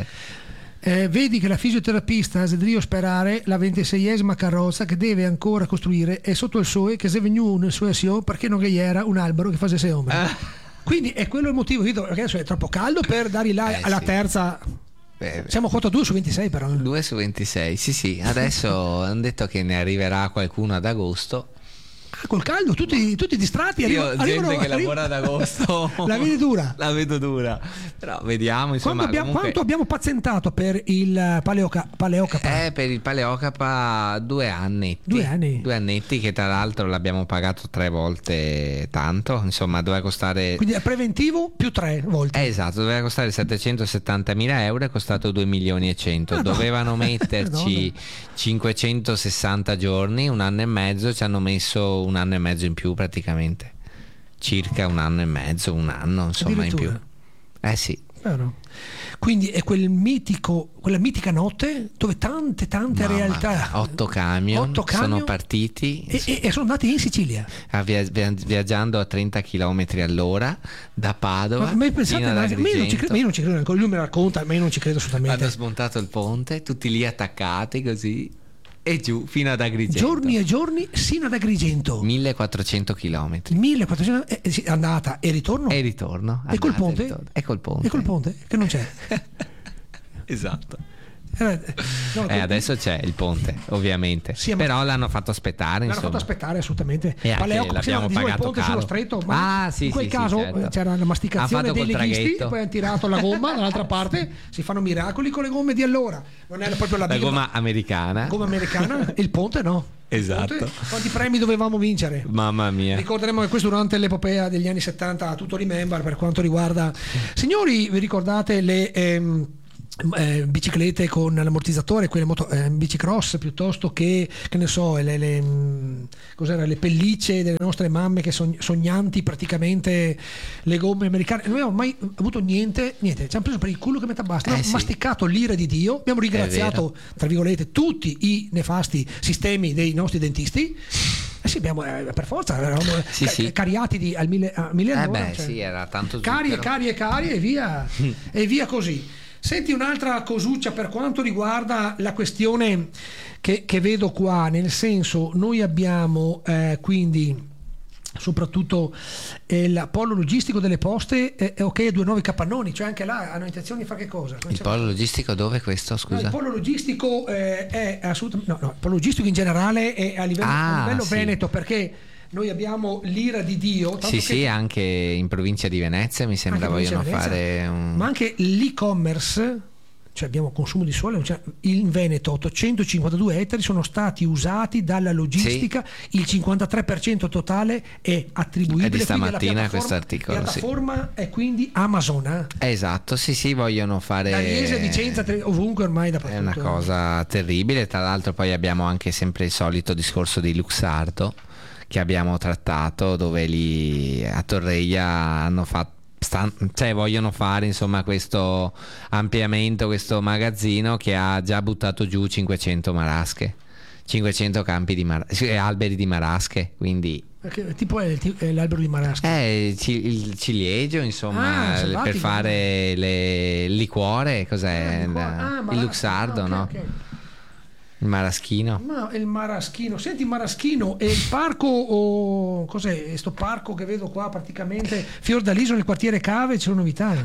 Vedi che la fisioterapista Asedrio sperare la 26esima carrozza che deve ancora costruire è sotto il sole, che se venu nel suo SEO perché non era un albero che facesse ombra. Quindi è quello il motivo, perché adesso è troppo caldo per dare alla terza. Siamo quota 2 su 26 però. 2 su 26, sì. Adesso hanno detto che ne arriverà qualcuno ad agosto. Col caldo tutti distratti. Gente che lavora ad agosto la vedi dura. La vedo dura, però vediamo, insomma. Quanto abbiamo pazientato per il Paleocapa? Per il Paleocapa 2 anni. 2 anni. 2 annetti, che tra l'altro l'abbiamo pagato 3 volte tanto, insomma doveva costare, quindi è preventivo più 3 volte. Esatto, doveva costare 770.000 euro, è costato 2 milioni e 100. Dovevano metterci 560 giorni, 1 anno e mezzo, ci hanno messo 1 anno e mezzo in più praticamente, circa 1 anno e mezzo, 1 anno insomma in più. Sì. Chiaro. Quindi è quella mitica notte dove tante realtà, 8 camion sono partiti e sono andati in Sicilia, viaggiando a 30 km all'ora da Padova ma fino ad Agrigento. io non ci credo ancora, lui me la racconta, ma io non ci credo assolutamente. Hanno smontato il ponte, tutti lì attaccati così e giù fino ad Agrigento. Giorni e giorni sino ad Agrigento. 1400 km. 1400 andata e ritorno. E ritorno. E col ponte? E col ponte. E col ponte che non c'è. Esatto. No, adesso c'è il ponte, ovviamente. Sì, però l'hanno fatto aspettare. L'hanno fatto aspettare assolutamente. E l'abbiamo pagato il ponte caro. sullo stretto. Ma in quel caso certo. c'era la masticazione dei leghisti e poi hanno tirato la gomma dall'altra parte. Si fanno miracoli con le gomme di allora. Non era proprio la gomma americana. Gomma americana. Il ponte no. Esatto. Quanti premi dovevamo vincere? Mamma mia. Ricorderemo che questo durante l'epopea degli anni 70 tutto remember per quanto riguarda. Signori, vi ricordate le biciclette con l'ammortizzatore, quelle bicicross, piuttosto che ne so, cos'era, le pellicce delle nostre mamme che sognanti praticamente le gomme americane. Non abbiamo mai avuto niente, ci hanno preso per il culo che metà basta, abbiamo masticato l'ira di Dio, abbiamo ringraziato tra virgolette tutti i nefasti sistemi dei nostri dentisti. Sì, abbiamo per forza eravamo cariati al 1000 all'ora, sì, era tanto cari e via e via così. Senti, un'altra cosuccia per quanto riguarda la questione che vedo qua, nel senso, noi abbiamo quindi soprattutto il polo logistico delle poste, ok, 2 nuovi capannoni, cioè anche là hanno intenzione di fare che cosa? Il polo logistico dove questo, scusa? No, il polo logistico è assolutamente il polo logistico in generale è a livello veneto, perché noi abbiamo l'ira di Dio. Sì, anche in provincia di Venezia mi sembra vogliono fare ma anche l'e-commerce, cioè abbiamo consumo di sole, cioè in Veneto 852 ettari sono stati usati dalla logistica, il 53% totale è attribuibile. È di stamattina questo articolo. La piattaforma è quindi Amazon. Esatto, sì, vogliono fare da Iese, Vicenza, ovunque ormai dappertutto. È una cosa terribile. Tra l'altro poi abbiamo anche sempre il solito discorso di Luxardo che abbiamo trattato, dove lì a Torreglia hanno fatto vogliono fare insomma questo ampliamento, questo magazzino che ha già buttato giù 500 marasche, 500 campi di alberi di marasche, quindi che tipo è l'albero di marasche? Il ciliegio, insomma, per fare il liquore, cos'è? Il Luxardo, no? Okay. Il maraschino. Ma il maraschino, senti, il maraschino e il parco, cos'è sto parco che vedo qua praticamente Fiordaliso nel quartiere Cave, c'è una novità.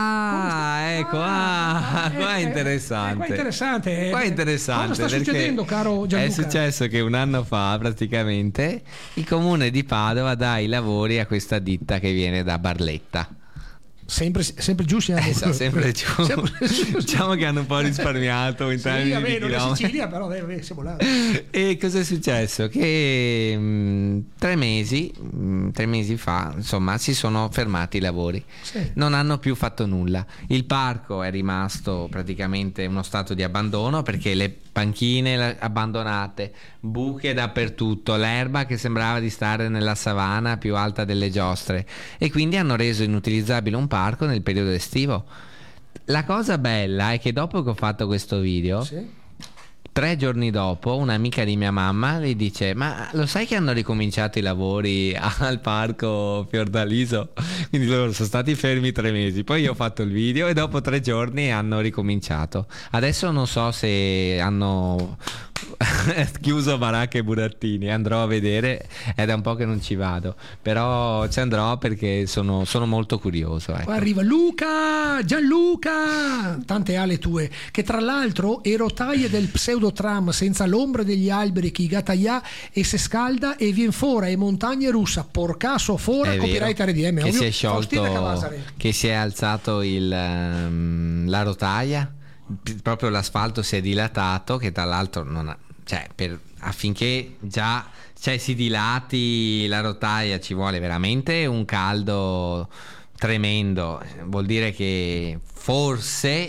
Qua è interessante. Qua è interessante. Qua è interessante. Cosa sta succedendo, caro Gianluca? È successo che un anno fa praticamente il comune di Padova dà i lavori a questa ditta che viene da Barletta. Sempre giù siamo. Sempre giù. Diciamo che hanno un po' risparmiato in termini di non è Sicilia, però siamo là. E cosa è successo? Che 3 mesi fa, insomma, si sono fermati i lavori. Sì. Non hanno più fatto nulla. Il parco è rimasto praticamente in uno stato di abbandono, perché le panchine abbandonate, buche dappertutto, l'erba che sembrava di stare nella savana più alta delle giostre, e quindi hanno reso inutilizzabile un parco nel periodo estivo. La cosa bella è che dopo che ho fatto questo video, 3 giorni dopo, un'amica di mia mamma le dice: ma lo sai che hanno ricominciato i lavori al parco Fiordaliso? Quindi loro sono stati fermi 3 mesi, poi io ho fatto il video e dopo 3 giorni hanno ricominciato. Adesso non so se hanno chiuso baracche e burattini, andrò a vedere, è da un po' che non ci vado, però ci andrò perché sono molto curioso, ecco. Arriva Gianluca, tante ale tue, che tra l'altro è rotaie del pseudotram senza l'ombra degli alberi che gataia e se scalda e vien fora e montagne russa porcaso fora copyright RDM che si è sciolto, che si è alzato la rotaia, proprio l'asfalto si è dilatato, che tra l'altro non ha, affinché già si dilati la rotaia ci vuole veramente un caldo tremendo, vuol dire che forse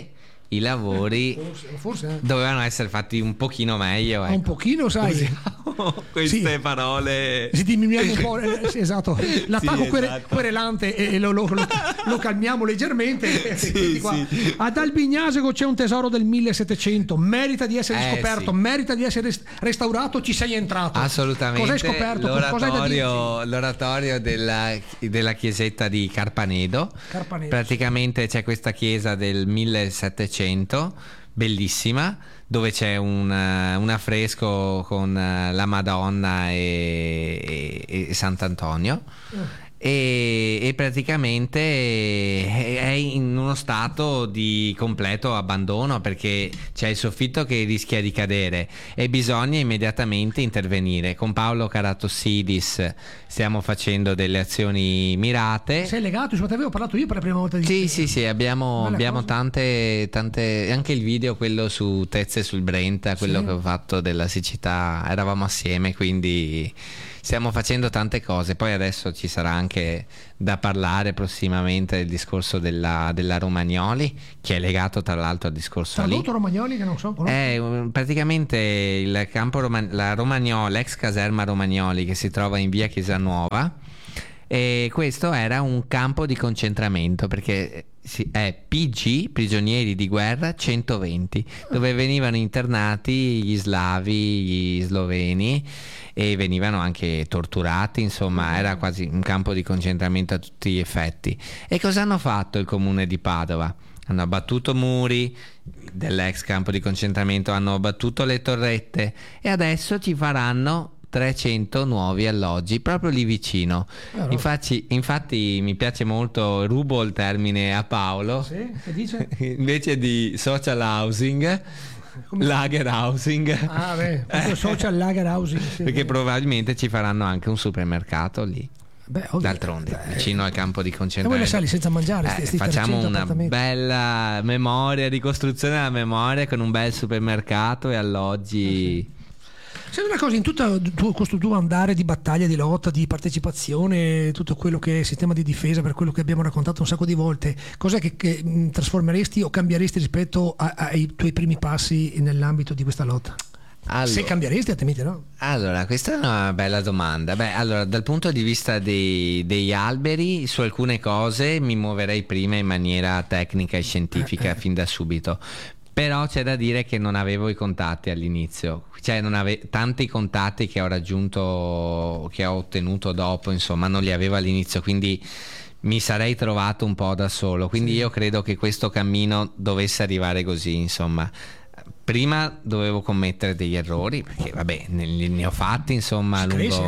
i lavori forse dovevano essere fatti un pochino meglio, ecco. un pochino, sai. Usiamo queste parole. Si diminuiamo un po', sì, esatto, l'attacco Sì, esatto. querelante e lo calmiamo leggermente. Sì, Qua. sì. Ad Albignasego c'è un tesoro del 1700, merita di essere scoperto, sì. merita di essere restaurato. Ci sei entrato? Assolutamente. Cosa hai scoperto? Cosa hai da dirci? L'oratorio della chiesetta di Carpanedo. Praticamente c'è questa chiesa del 1700, bellissima, dove c'è un affresco con la Madonna e Sant'Antonio. E praticamente è in uno stato di completo abbandono, perché c'è il soffitto che rischia di cadere e bisogna immediatamente intervenire. Con Paolo Karatossidis stiamo facendo delle azioni mirate. Sei legato? Te avevo parlato io per la prima volta di Sì, abbiamo tante, anche il video, quello su Tezze sul Brenta, quello che ho fatto della siccità, eravamo assieme, quindi stiamo facendo tante cose. Poi adesso ci sarà anche da parlare prossimamente del discorso della Romagnoli, che è legato tra l'altro al discorso lì. Tradotto Romagnoli, che non so. Praticamente il campo la Romagnoli, l'ex caserma Romagnoli, che si trova in via Chiesa-Nuova, e questo era un campo di concentramento, perché è PG, prigionieri di guerra 120, dove venivano internati gli slavi, gli sloveni, e venivano anche torturati, insomma era quasi un campo di concentramento a tutti gli effetti. E cosa hanno fatto il comune di Padova? Hanno abbattuto muri dell'ex campo di concentramento, hanno abbattuto le torrette e adesso ci faranno 300 nuovi alloggi proprio lì vicino. Infatti mi piace molto, rubo il termine a Paolo, che dice? Invece di social housing, lager housing. Social lager housing, sì, perché probabilmente ci faranno anche un supermercato lì. D'altronde vicino al campo di concentramento. E voi le sali senza mangiare, facciamo una bella memoria, ricostruzione della memoria, con un bel supermercato e alloggi. C'è una cosa, in tutto questo tuo andare di battaglia, di lotta, di partecipazione, tutto quello che è sistema di difesa, per quello che abbiamo raccontato un sacco di volte, cos'è che trasformeresti o cambieresti rispetto ai tuoi primi passi nell'ambito di questa lotta? Allora, se cambieresti, altrimenti no. Allora, questa è una bella domanda. Allora, dal punto di vista degli alberi, su alcune cose mi muoverei prima in maniera tecnica e scientifica fin da subito. Però c'è da dire che non avevo i contatti all'inizio, cioè tanti contatti che ho raggiunto, che ho ottenuto dopo, insomma, non li avevo all'inizio, quindi mi sarei trovato un po' da solo. Quindi io credo che questo cammino dovesse arrivare così, insomma. Prima dovevo commettere degli errori, perché vabbè, ne ho fatti, insomma,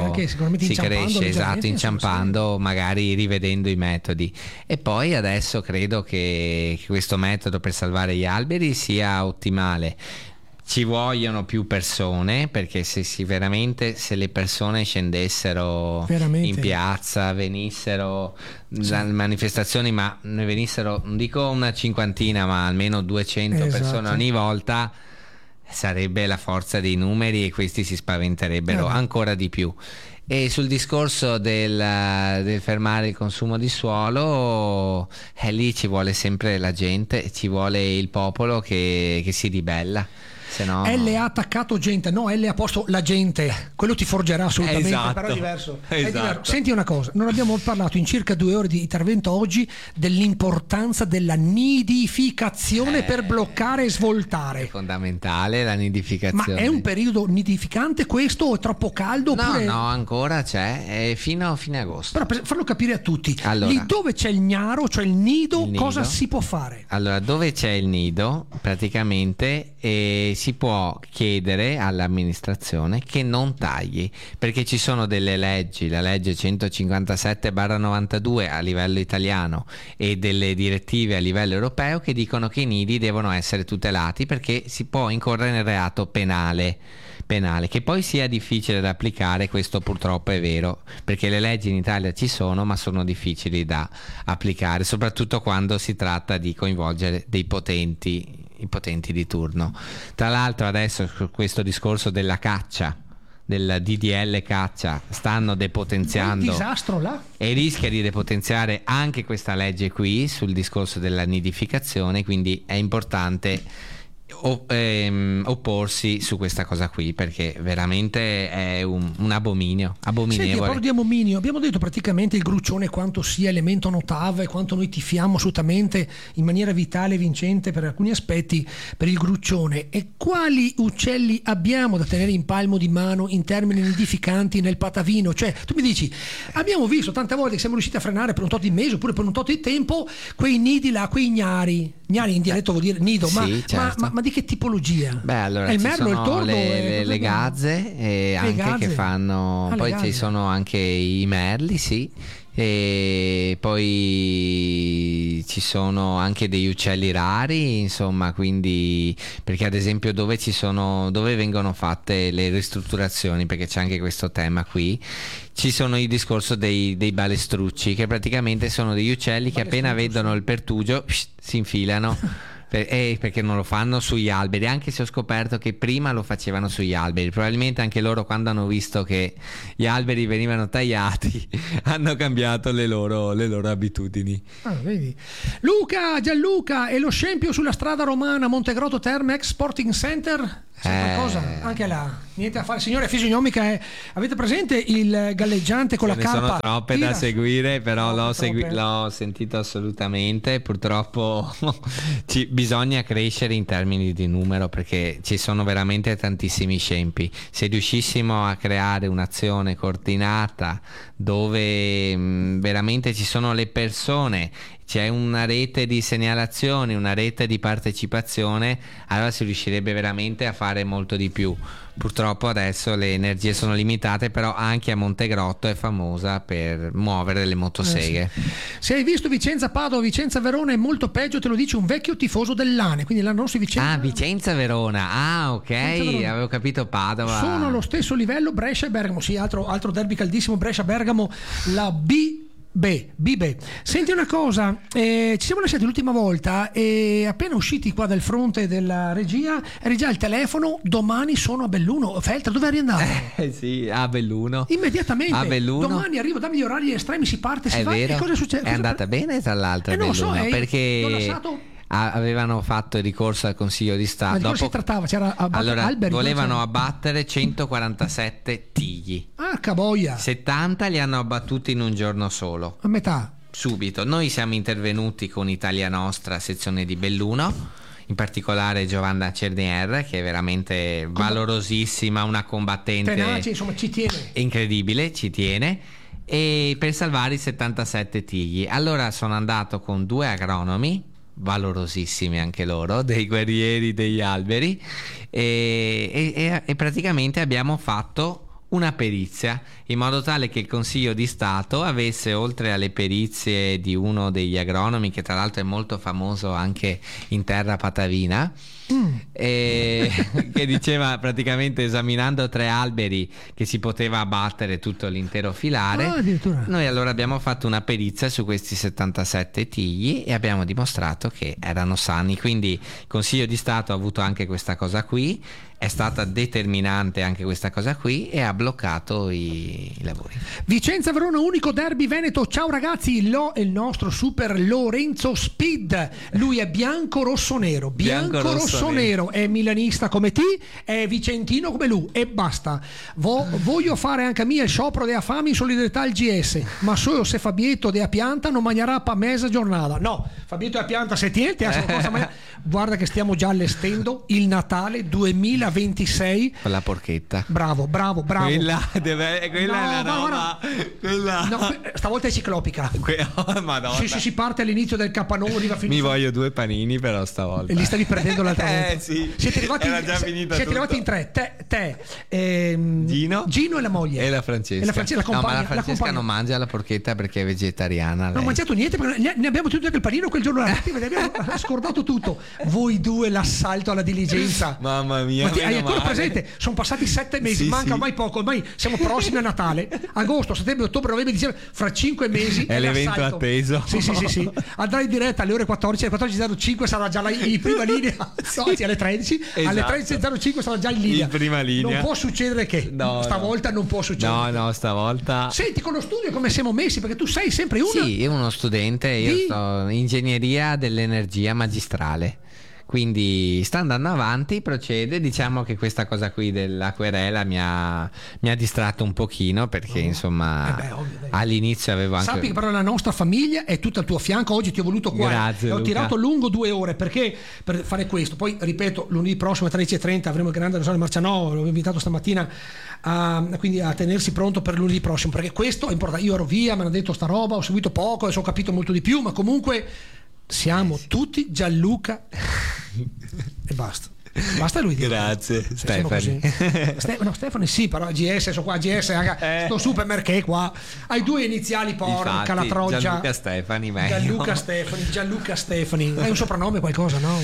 si cresce, esatto, inciampando, magari rivedendo i metodi. E poi adesso credo che questo metodo per salvare gli alberi sia ottimale. Ci vogliono più persone, perché se le persone scendessero in piazza, venissero alle manifestazioni, ma ne venissero, non dico una cinquantina, ma almeno 200 persone ogni volta, sarebbe la forza dei numeri e questi si spaventerebbero ancora di più. E sul discorso del fermare il consumo di suolo, lì ci vuole sempre la gente, ci vuole il popolo che si ribella. No... L ha attaccato gente, no, L ha posto la gente, quello ti forgerà assolutamente, però è diverso. È diverso. Senti una cosa, non abbiamo parlato in circa 2 ore di intervento oggi dell'importanza della nidificazione per bloccare e svoltare. È fondamentale la nidificazione. Ma è un periodo nidificante questo o è troppo caldo? Oppure... No, ancora c'è, fino a fine agosto. Però per farlo capire a tutti, allora, lì dove c'è il gnaro, cioè il nido, cosa si può fare? Allora, dove c'è il nido, praticamente si può chiedere all'amministrazione che non tagli, perché ci sono delle leggi, la legge 157/92 a livello italiano e delle direttive a livello europeo che dicono che i nidi devono essere tutelati, perché si può incorrere nel reato penale. Che poi sia difficile da applicare, questo purtroppo è vero, perché le leggi in Italia ci sono, ma sono difficili da applicare, soprattutto quando si tratta di coinvolgere i potenti di turno. Tra l'altro adesso questo discorso della caccia del DDL caccia stanno depotenziando un disastro là, e rischia di depotenziare anche questa legge qui sul discorso della nidificazione, quindi è importante opporsi su questa cosa qui, perché veramente è un abominevole. Senti, a di abominio, abbiamo detto praticamente il gruccione quanto sia elemento notave, quanto noi tifiamo assolutamente in maniera vitale e vincente per alcuni aspetti per il gruccione. E quali uccelli abbiamo da tenere in palmo di mano in termini nidificanti nel patavino? Cioè, tu mi dici, abbiamo visto tante volte che siamo riusciti a frenare per un tot di mesi oppure per un tot di tempo quei nidi là, quei gnari in dialetto vuol dire nido, sì, certo. ma di che tipologia? Beh, allora è il ci merlo, sono il tordo, le gazze, anche gazze. che fanno, poi ci sono anche i merli, sì, e poi ci sono anche degli uccelli rari, insomma, quindi, perché ad esempio dove vengono fatte le ristrutturazioni, perché c'è anche questo tema qui, ci sono il discorso dei balestrucci, che praticamente sono degli uccelli che appena vedono il pertugio si infilano. Perché non lo fanno sugli alberi, anche se ho scoperto che prima lo facevano sugli alberi, probabilmente anche loro, quando hanno visto che gli alberi venivano tagliati, hanno cambiato le loro abitudini. Vedi. Gianluca, e lo scempio sulla strada romana Montegrotto Terme ex Sporting Center? C'è qualcosa? Anche là niente a fare. Signore, fisionomica avete presente il galleggiante con la carpa? Sono troppe da seguire, però l'ho sentito assolutamente. Purtroppo bisogna crescere in termini di numero, perché ci sono veramente tantissimi scempi. Se riuscissimo a creare un'azione coordinata dove veramente ci sono le persone, c'è una rete di segnalazione, una rete di partecipazione, allora si riuscirebbe veramente a fare molto di più. Purtroppo adesso le energie sono limitate, però anche a Montegrotto è famosa per muovere le motoseghe. Sì. Se hai visto Vicenza-Padova, Vicenza-Verona è molto peggio, te lo dice un vecchio tifoso dell'Ane, quindi l'anno nostro Vicenza... Vicenza-Verona, ok, avevo capito Padova. Sono allo stesso livello Brescia e Bergamo, sì, altro derby caldissimo, Brescia-Bergamo, la B. Senti una cosa, ci siamo lasciati l'ultima volta e appena usciti qua dal fronte della regia eri già al telefono, domani sono a Belluno. Feltra, dove eri andato? Sì, a Belluno. Immediatamente, a Belluno. Domani arrivo, dammi gli orari estremi, si parte, si va. Vero? E cosa succede? È andata bene tra l'altro a Belluno, perché avevano fatto il ricorso al Consiglio di Stato. Ma di cosa si trattava? C'era alberi, volevano abbattere 147 tigli. Caboia. 70 li hanno abbattuti in un giorno solo. A metà. Subito. Noi siamo intervenuti con Italia Nostra, sezione di Belluno, in particolare Giovanna Cernier, che è veramente valorosissima, una combattente tenace, insomma, ci tiene. Incredibile, ci tiene. E per salvare i 77 tigli. Allora sono andato con 2 agronomi, valorosissimi anche loro, dei guerrieri degli alberi, e praticamente abbiamo fatto una perizia in modo tale che il Consiglio di Stato avesse, oltre alle perizie di uno degli agronomi, che tra l'altro è molto famoso anche in terra patavina, che diceva praticamente, esaminando 3 alberi, che si poteva abbattere tutto l'intero filare. Noi allora abbiamo fatto una perizia su questi 77 tigli e abbiamo dimostrato che erano sani, quindi il Consiglio di Stato ha avuto anche questa cosa qui, è stata determinante anche questa cosa qui e ha bloccato i lavori. Vicenza-Verona, unico derby veneto. Ciao ragazzi, il nostro super Lorenzo Speed, lui è bianco-rosso-nero, bianco-rosso-nero, è milanista come te, è vicentino come lui e basta. Voglio fare anche a mia il sciopero della fame in solidarietà al GS, ma solo se Fabietto della pianta non mangerà pa mezza giornata. No, Fabietto della pianta se tiene, guarda che stiamo già allestendo il Natale 2026 con la porchetta. Bravo. Quella è la roba. No, stavolta è ciclopica. Madonna. Sì, si parte all'inizio del capannone, arriva fino. Mi voglio 2 panini però stavolta. E li stavi prendendo l'altra volta. Sì. Siete arrivati in 3. Te, Gino e la moglie. E la Francesca. La compagna, ma la Francesca non mangia la porchetta perché è vegetariana. Non ho mangiato niente, perché ne abbiamo tenuto anche il panino quel giorno là. Abbiamo scordato tutto. Voi 2 l'assalto alla diligenza. Mamma mia. Ma hai ancora presente? Sono passati 7 mesi, manca ormai poco, ormai siamo prossimi a Natale. Agosto, settembre, ottobre, novembre, dicembre, fra 5 mesi è l'evento atteso. Sì. Andrà in diretta alle ore 14, alle 14.05 sarà già in prima linea No, anzi, alle 13, alle Esatto. 13.05 stava già in linea. In prima linea. Non può succedere che stavolta non può succedere. No, stavolta. Senti, con lo studio come siamo messi? Perché tu sei sempre uno. Sì, io uno studente, io sto in ingegneria dell'energia magistrale. Quindi sta andando avanti, procede. Diciamo che questa cosa qui della querela mi ha distratto un pochino, perché insomma ovvio, dai. all'inizio avevo anche... Sappi che però la nostra famiglia è tutta al tuo fianco. Oggi ti ho voluto qua. Grazie, Ho Luca. tirato lungo 2 ore perché per fare questo. Poi ripeto, lunedì prossimo alle 13.30 avremo il grande Rosario Marcianò. L'ho invitato stamattina quindi a tenersi pronto per lunedì prossimo, perché questo è importante. Io ero via, mi hanno detto sta roba, ho seguito poco, adesso ho capito molto di più, ma comunque siamo tutti Gianluca e basta. Basta lui. Grazie, Stefani. No, Stefani sì, però GS, sono qua GS, sto supermercato qua. Hai 2 iniziali, porca Infatti, la troggia. Gianluca Stefani, meglio. Gianluca Stefani. Hai un soprannome, qualcosa, no?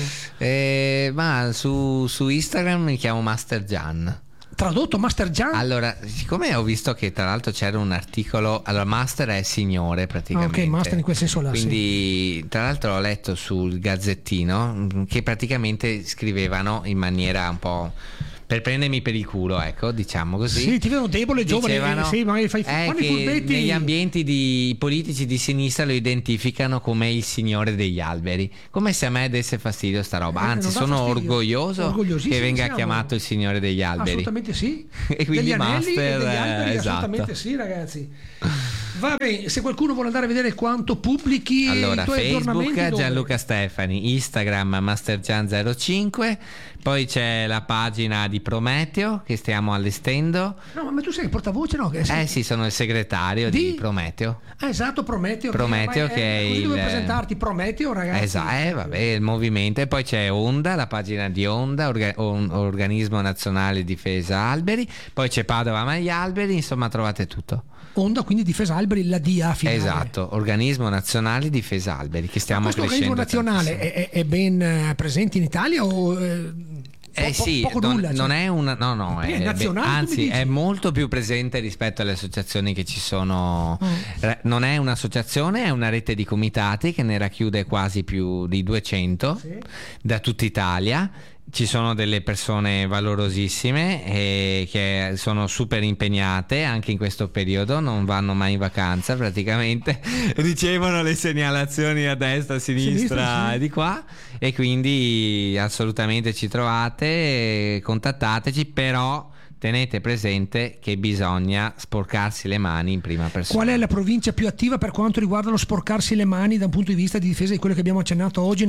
Ma su Instagram mi chiamo Master Gian. Tradotto Master Gian? Allora, siccome ho visto che tra l'altro c'era un articolo, allora Master è signore praticamente. Ok, Master in quel senso là. Quindi tra l'altro ho letto sul Gazzettino che praticamente scrivevano in maniera un po' per prendermi per il culo, ecco, diciamo così. Sì, ti vedono debole, giovane, Dicevano, sì, magari fai che furbetti. negli ambienti di politici di sinistra lo identificano come il signore degli alberi, come se a me desse fastidio sta roba. Anzi, non dà sono fastidio. orgoglioso che venga siamo. chiamato il signore degli alberi. Assolutamente sì. E quindi degli anelli Master, e degli alberi, esatto. assolutamente sì, ragazzi. Va bene, se qualcuno vuole andare a vedere quanto pubblichi Allora, i tuoi aggiornamenti, Facebook dove? Gianluca Stefani, Instagram MasterGian05, poi c'è la pagina di Prometeo che stiamo allestendo. No, ma tu sei il portavoce, no? Sì, sono il segretario di Prometeo. Esatto, Prometeo. Prometeo che è così il... dove presentarti, Prometeo, ragazzi. Esatto, vabbè, il movimento. E poi c'è Onda, la pagina di Onda, Organismo Nazionale Difesa Alberi. Poi c'è Padova Amagli Alberi, insomma trovate tutto. Onda, quindi Difesa Alberi, la DA finale. Esatto, Organismo Nazionale Difesa Alberi, che stiamo crescendo. Questo organismo nazionale è ben presente in Italia o... Sì, poco nulla, non è una, no, è nazionale, anzi è molto più presente rispetto alle associazioni che ci sono. Non è un'associazione, è una rete di comitati che ne racchiude quasi più di 200 da tutta Italia. Ci sono delle persone valorosissime che sono super impegnate anche in questo periodo, non vanno mai in vacanza praticamente, ricevono le segnalazioni a destra, a sinistra, di qua, e quindi assolutamente ci trovate, contattateci, però tenete presente che bisogna sporcarsi le mani in prima persona. Qual è la provincia più attiva per quanto riguarda lo sporcarsi le mani da un punto di vista di difesa di quello che abbiamo accennato oggi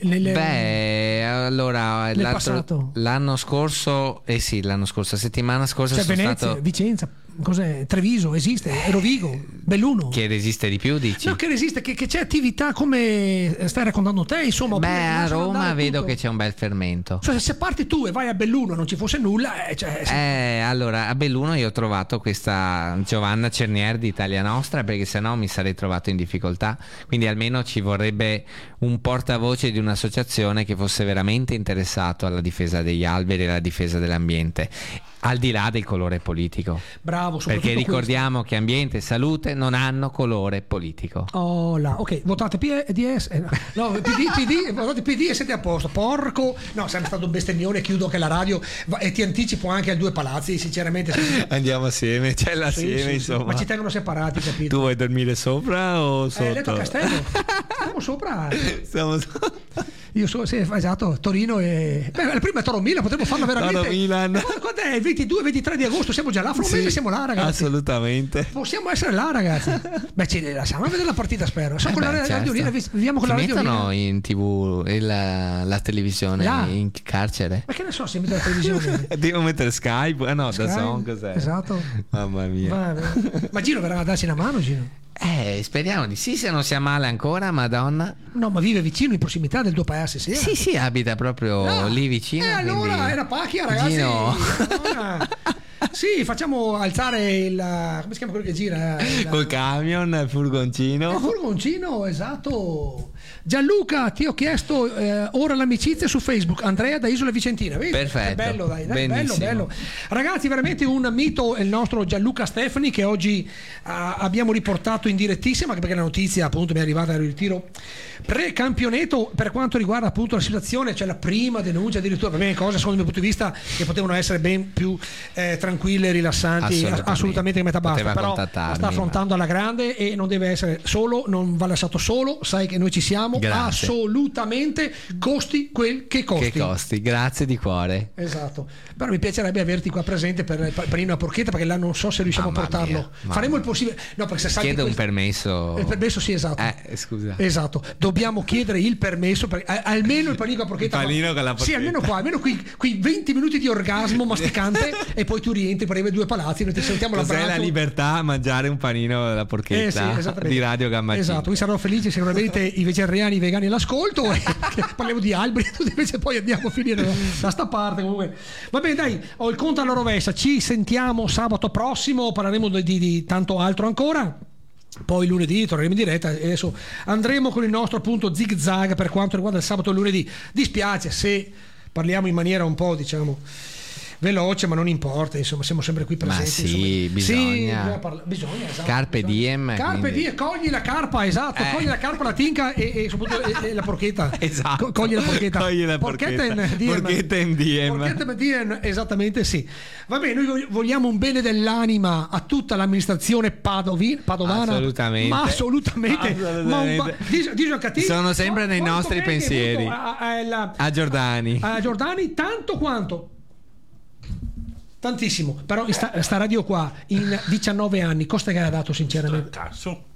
allora l'anno scorso, la settimana scorsa sono Venezia, stato... Vicenza, cos'è? Treviso esiste, Rovigo, Belluno. Che resiste di più, dici? No, che resiste, che c'è attività come stai raccontando te, insomma. A Roma vedo che c'è un bel fermento. Cioè, se parti tu e vai a Belluno e non ci fosse nulla, allora a Belluno io ho trovato questa Giovanna Cernier di Italia Nostra, perché sennò mi sarei trovato in difficoltà, quindi almeno ci vorrebbe un portavoce di un'associazione che fosse veramente interessato alla difesa degli alberi e alla difesa dell'ambiente, al di là del colore politico. Bravo, perché ricordiamo che ambiente e salute non hanno colore politico. Oh là, ok, votate PS, no, PD, votate PD e siete a posto. Porco, no, sempre stato un bestemmione, chiudo che la radio e ti anticipo anche a 2 palazzi, sinceramente. Andiamo assieme, assieme, insomma. Ma ci tengono separati, capito? Tu vuoi dormire sopra o sotto? Letto a Castello. Stiamo sopra. Stiamo Io so, sì, esatto, Torino e... la prima è Toro Milan, potremmo farla veramente... Toro Milan. Quando è? Il 22-23 di agosto, siamo già là, fra un mese siamo là, ragazzi. Assolutamente. Possiamo essere là, ragazzi. Beh, ci lasciamo vedere la partita, spero. Con la radiolina, viviamo con la radiolina. Mettono in TV e la televisione là, in carcere. Ma che ne so se mette la televisione? Devo mettere Skype? No, da Zone, cos'è? Esatto. Mamma mia. Ma Gino verrà a darci una mano, Gino? Speriamo di sì, se non sia male ancora, Madonna. No, ma vive vicino, in prossimità del tuo paese, sì? Sì, abita proprio lì vicino. Allora quindi... era Pacchia, ragazzi. Gino. Sì, facciamo alzare il... come si chiama quello che gira? Col camion, il furgoncino. Il furgoncino, esatto. Gianluca, ti ho chiesto ora l'amicizia su Facebook, Andrea da Isola Vicentina. Vedi? Perfetto. È bello, dai, bello. Ragazzi, veramente un mito è il nostro Gianluca Stefani, che oggi abbiamo riportato in direttissima, anche perché la notizia appunto mi è arrivata dal ritiro pre-campionato per quanto riguarda appunto la situazione, c'è la prima denuncia addirittura, per me cose secondo il mio punto di vista che potevano essere ben più tranquille e rilassanti, assolutamente che metà basta, però la sta affrontando alla grande e non deve essere solo, non va lasciato solo, sai che noi ci siamo. Grazie. Assolutamente, costi quel che costi. Grazie di cuore. Esatto, però mi piacerebbe averti qua presente per una porchetta, perché là non so se riusciamo a portarlo. Faremo il possibile. No, perché se salti un permesso. Il permesso, sì, esatto. Scusa. Esatto, dobbiamo chiedere il permesso per, almeno il panino con la porchetta. Panino con la porchetta. Sì, almeno quei 20 minuti di orgasmo masticante e poi tu rientri per i due palazzi, noi ti sentiamo l'abbraccio. Cos'è la libertà a mangiare un panino alla porchetta di Radio Gamma. Esatto, qui sarò felice sicuramente i vegetariani, i vegani all'ascolto e parliamo di alberi, invece poi andiamo a finire da sta parte. Comunque va bene, dai, ho il conto alla rovescia, ci sentiamo sabato prossimo, parleremo di tanto altro ancora. Poi lunedì torneremo in diretta e adesso andremo con il nostro appunto zig zag per quanto riguarda il sabato e il lunedì. Dispiace se parliamo in maniera un po' diciamo veloce, ma non importa, insomma siamo sempre qui presenti. Ma sì, bisogna esatto, Carpe diem, cogli la carpa, esatto, cogli la carpa, la tinca e soprattutto la porchetta. Esatto. Cogli la porchetta. Porchetta diem, esattamente, sì. Va bene, noi vogliamo un bene dell'anima a tutta l'amministrazione padovana. Assolutamente. Sono sempre nei nostri pensieri. A Giordani. Tanto quanto tantissimo, però sta radio qua in 19 anni costa che ha dato sinceramente. Cazzo.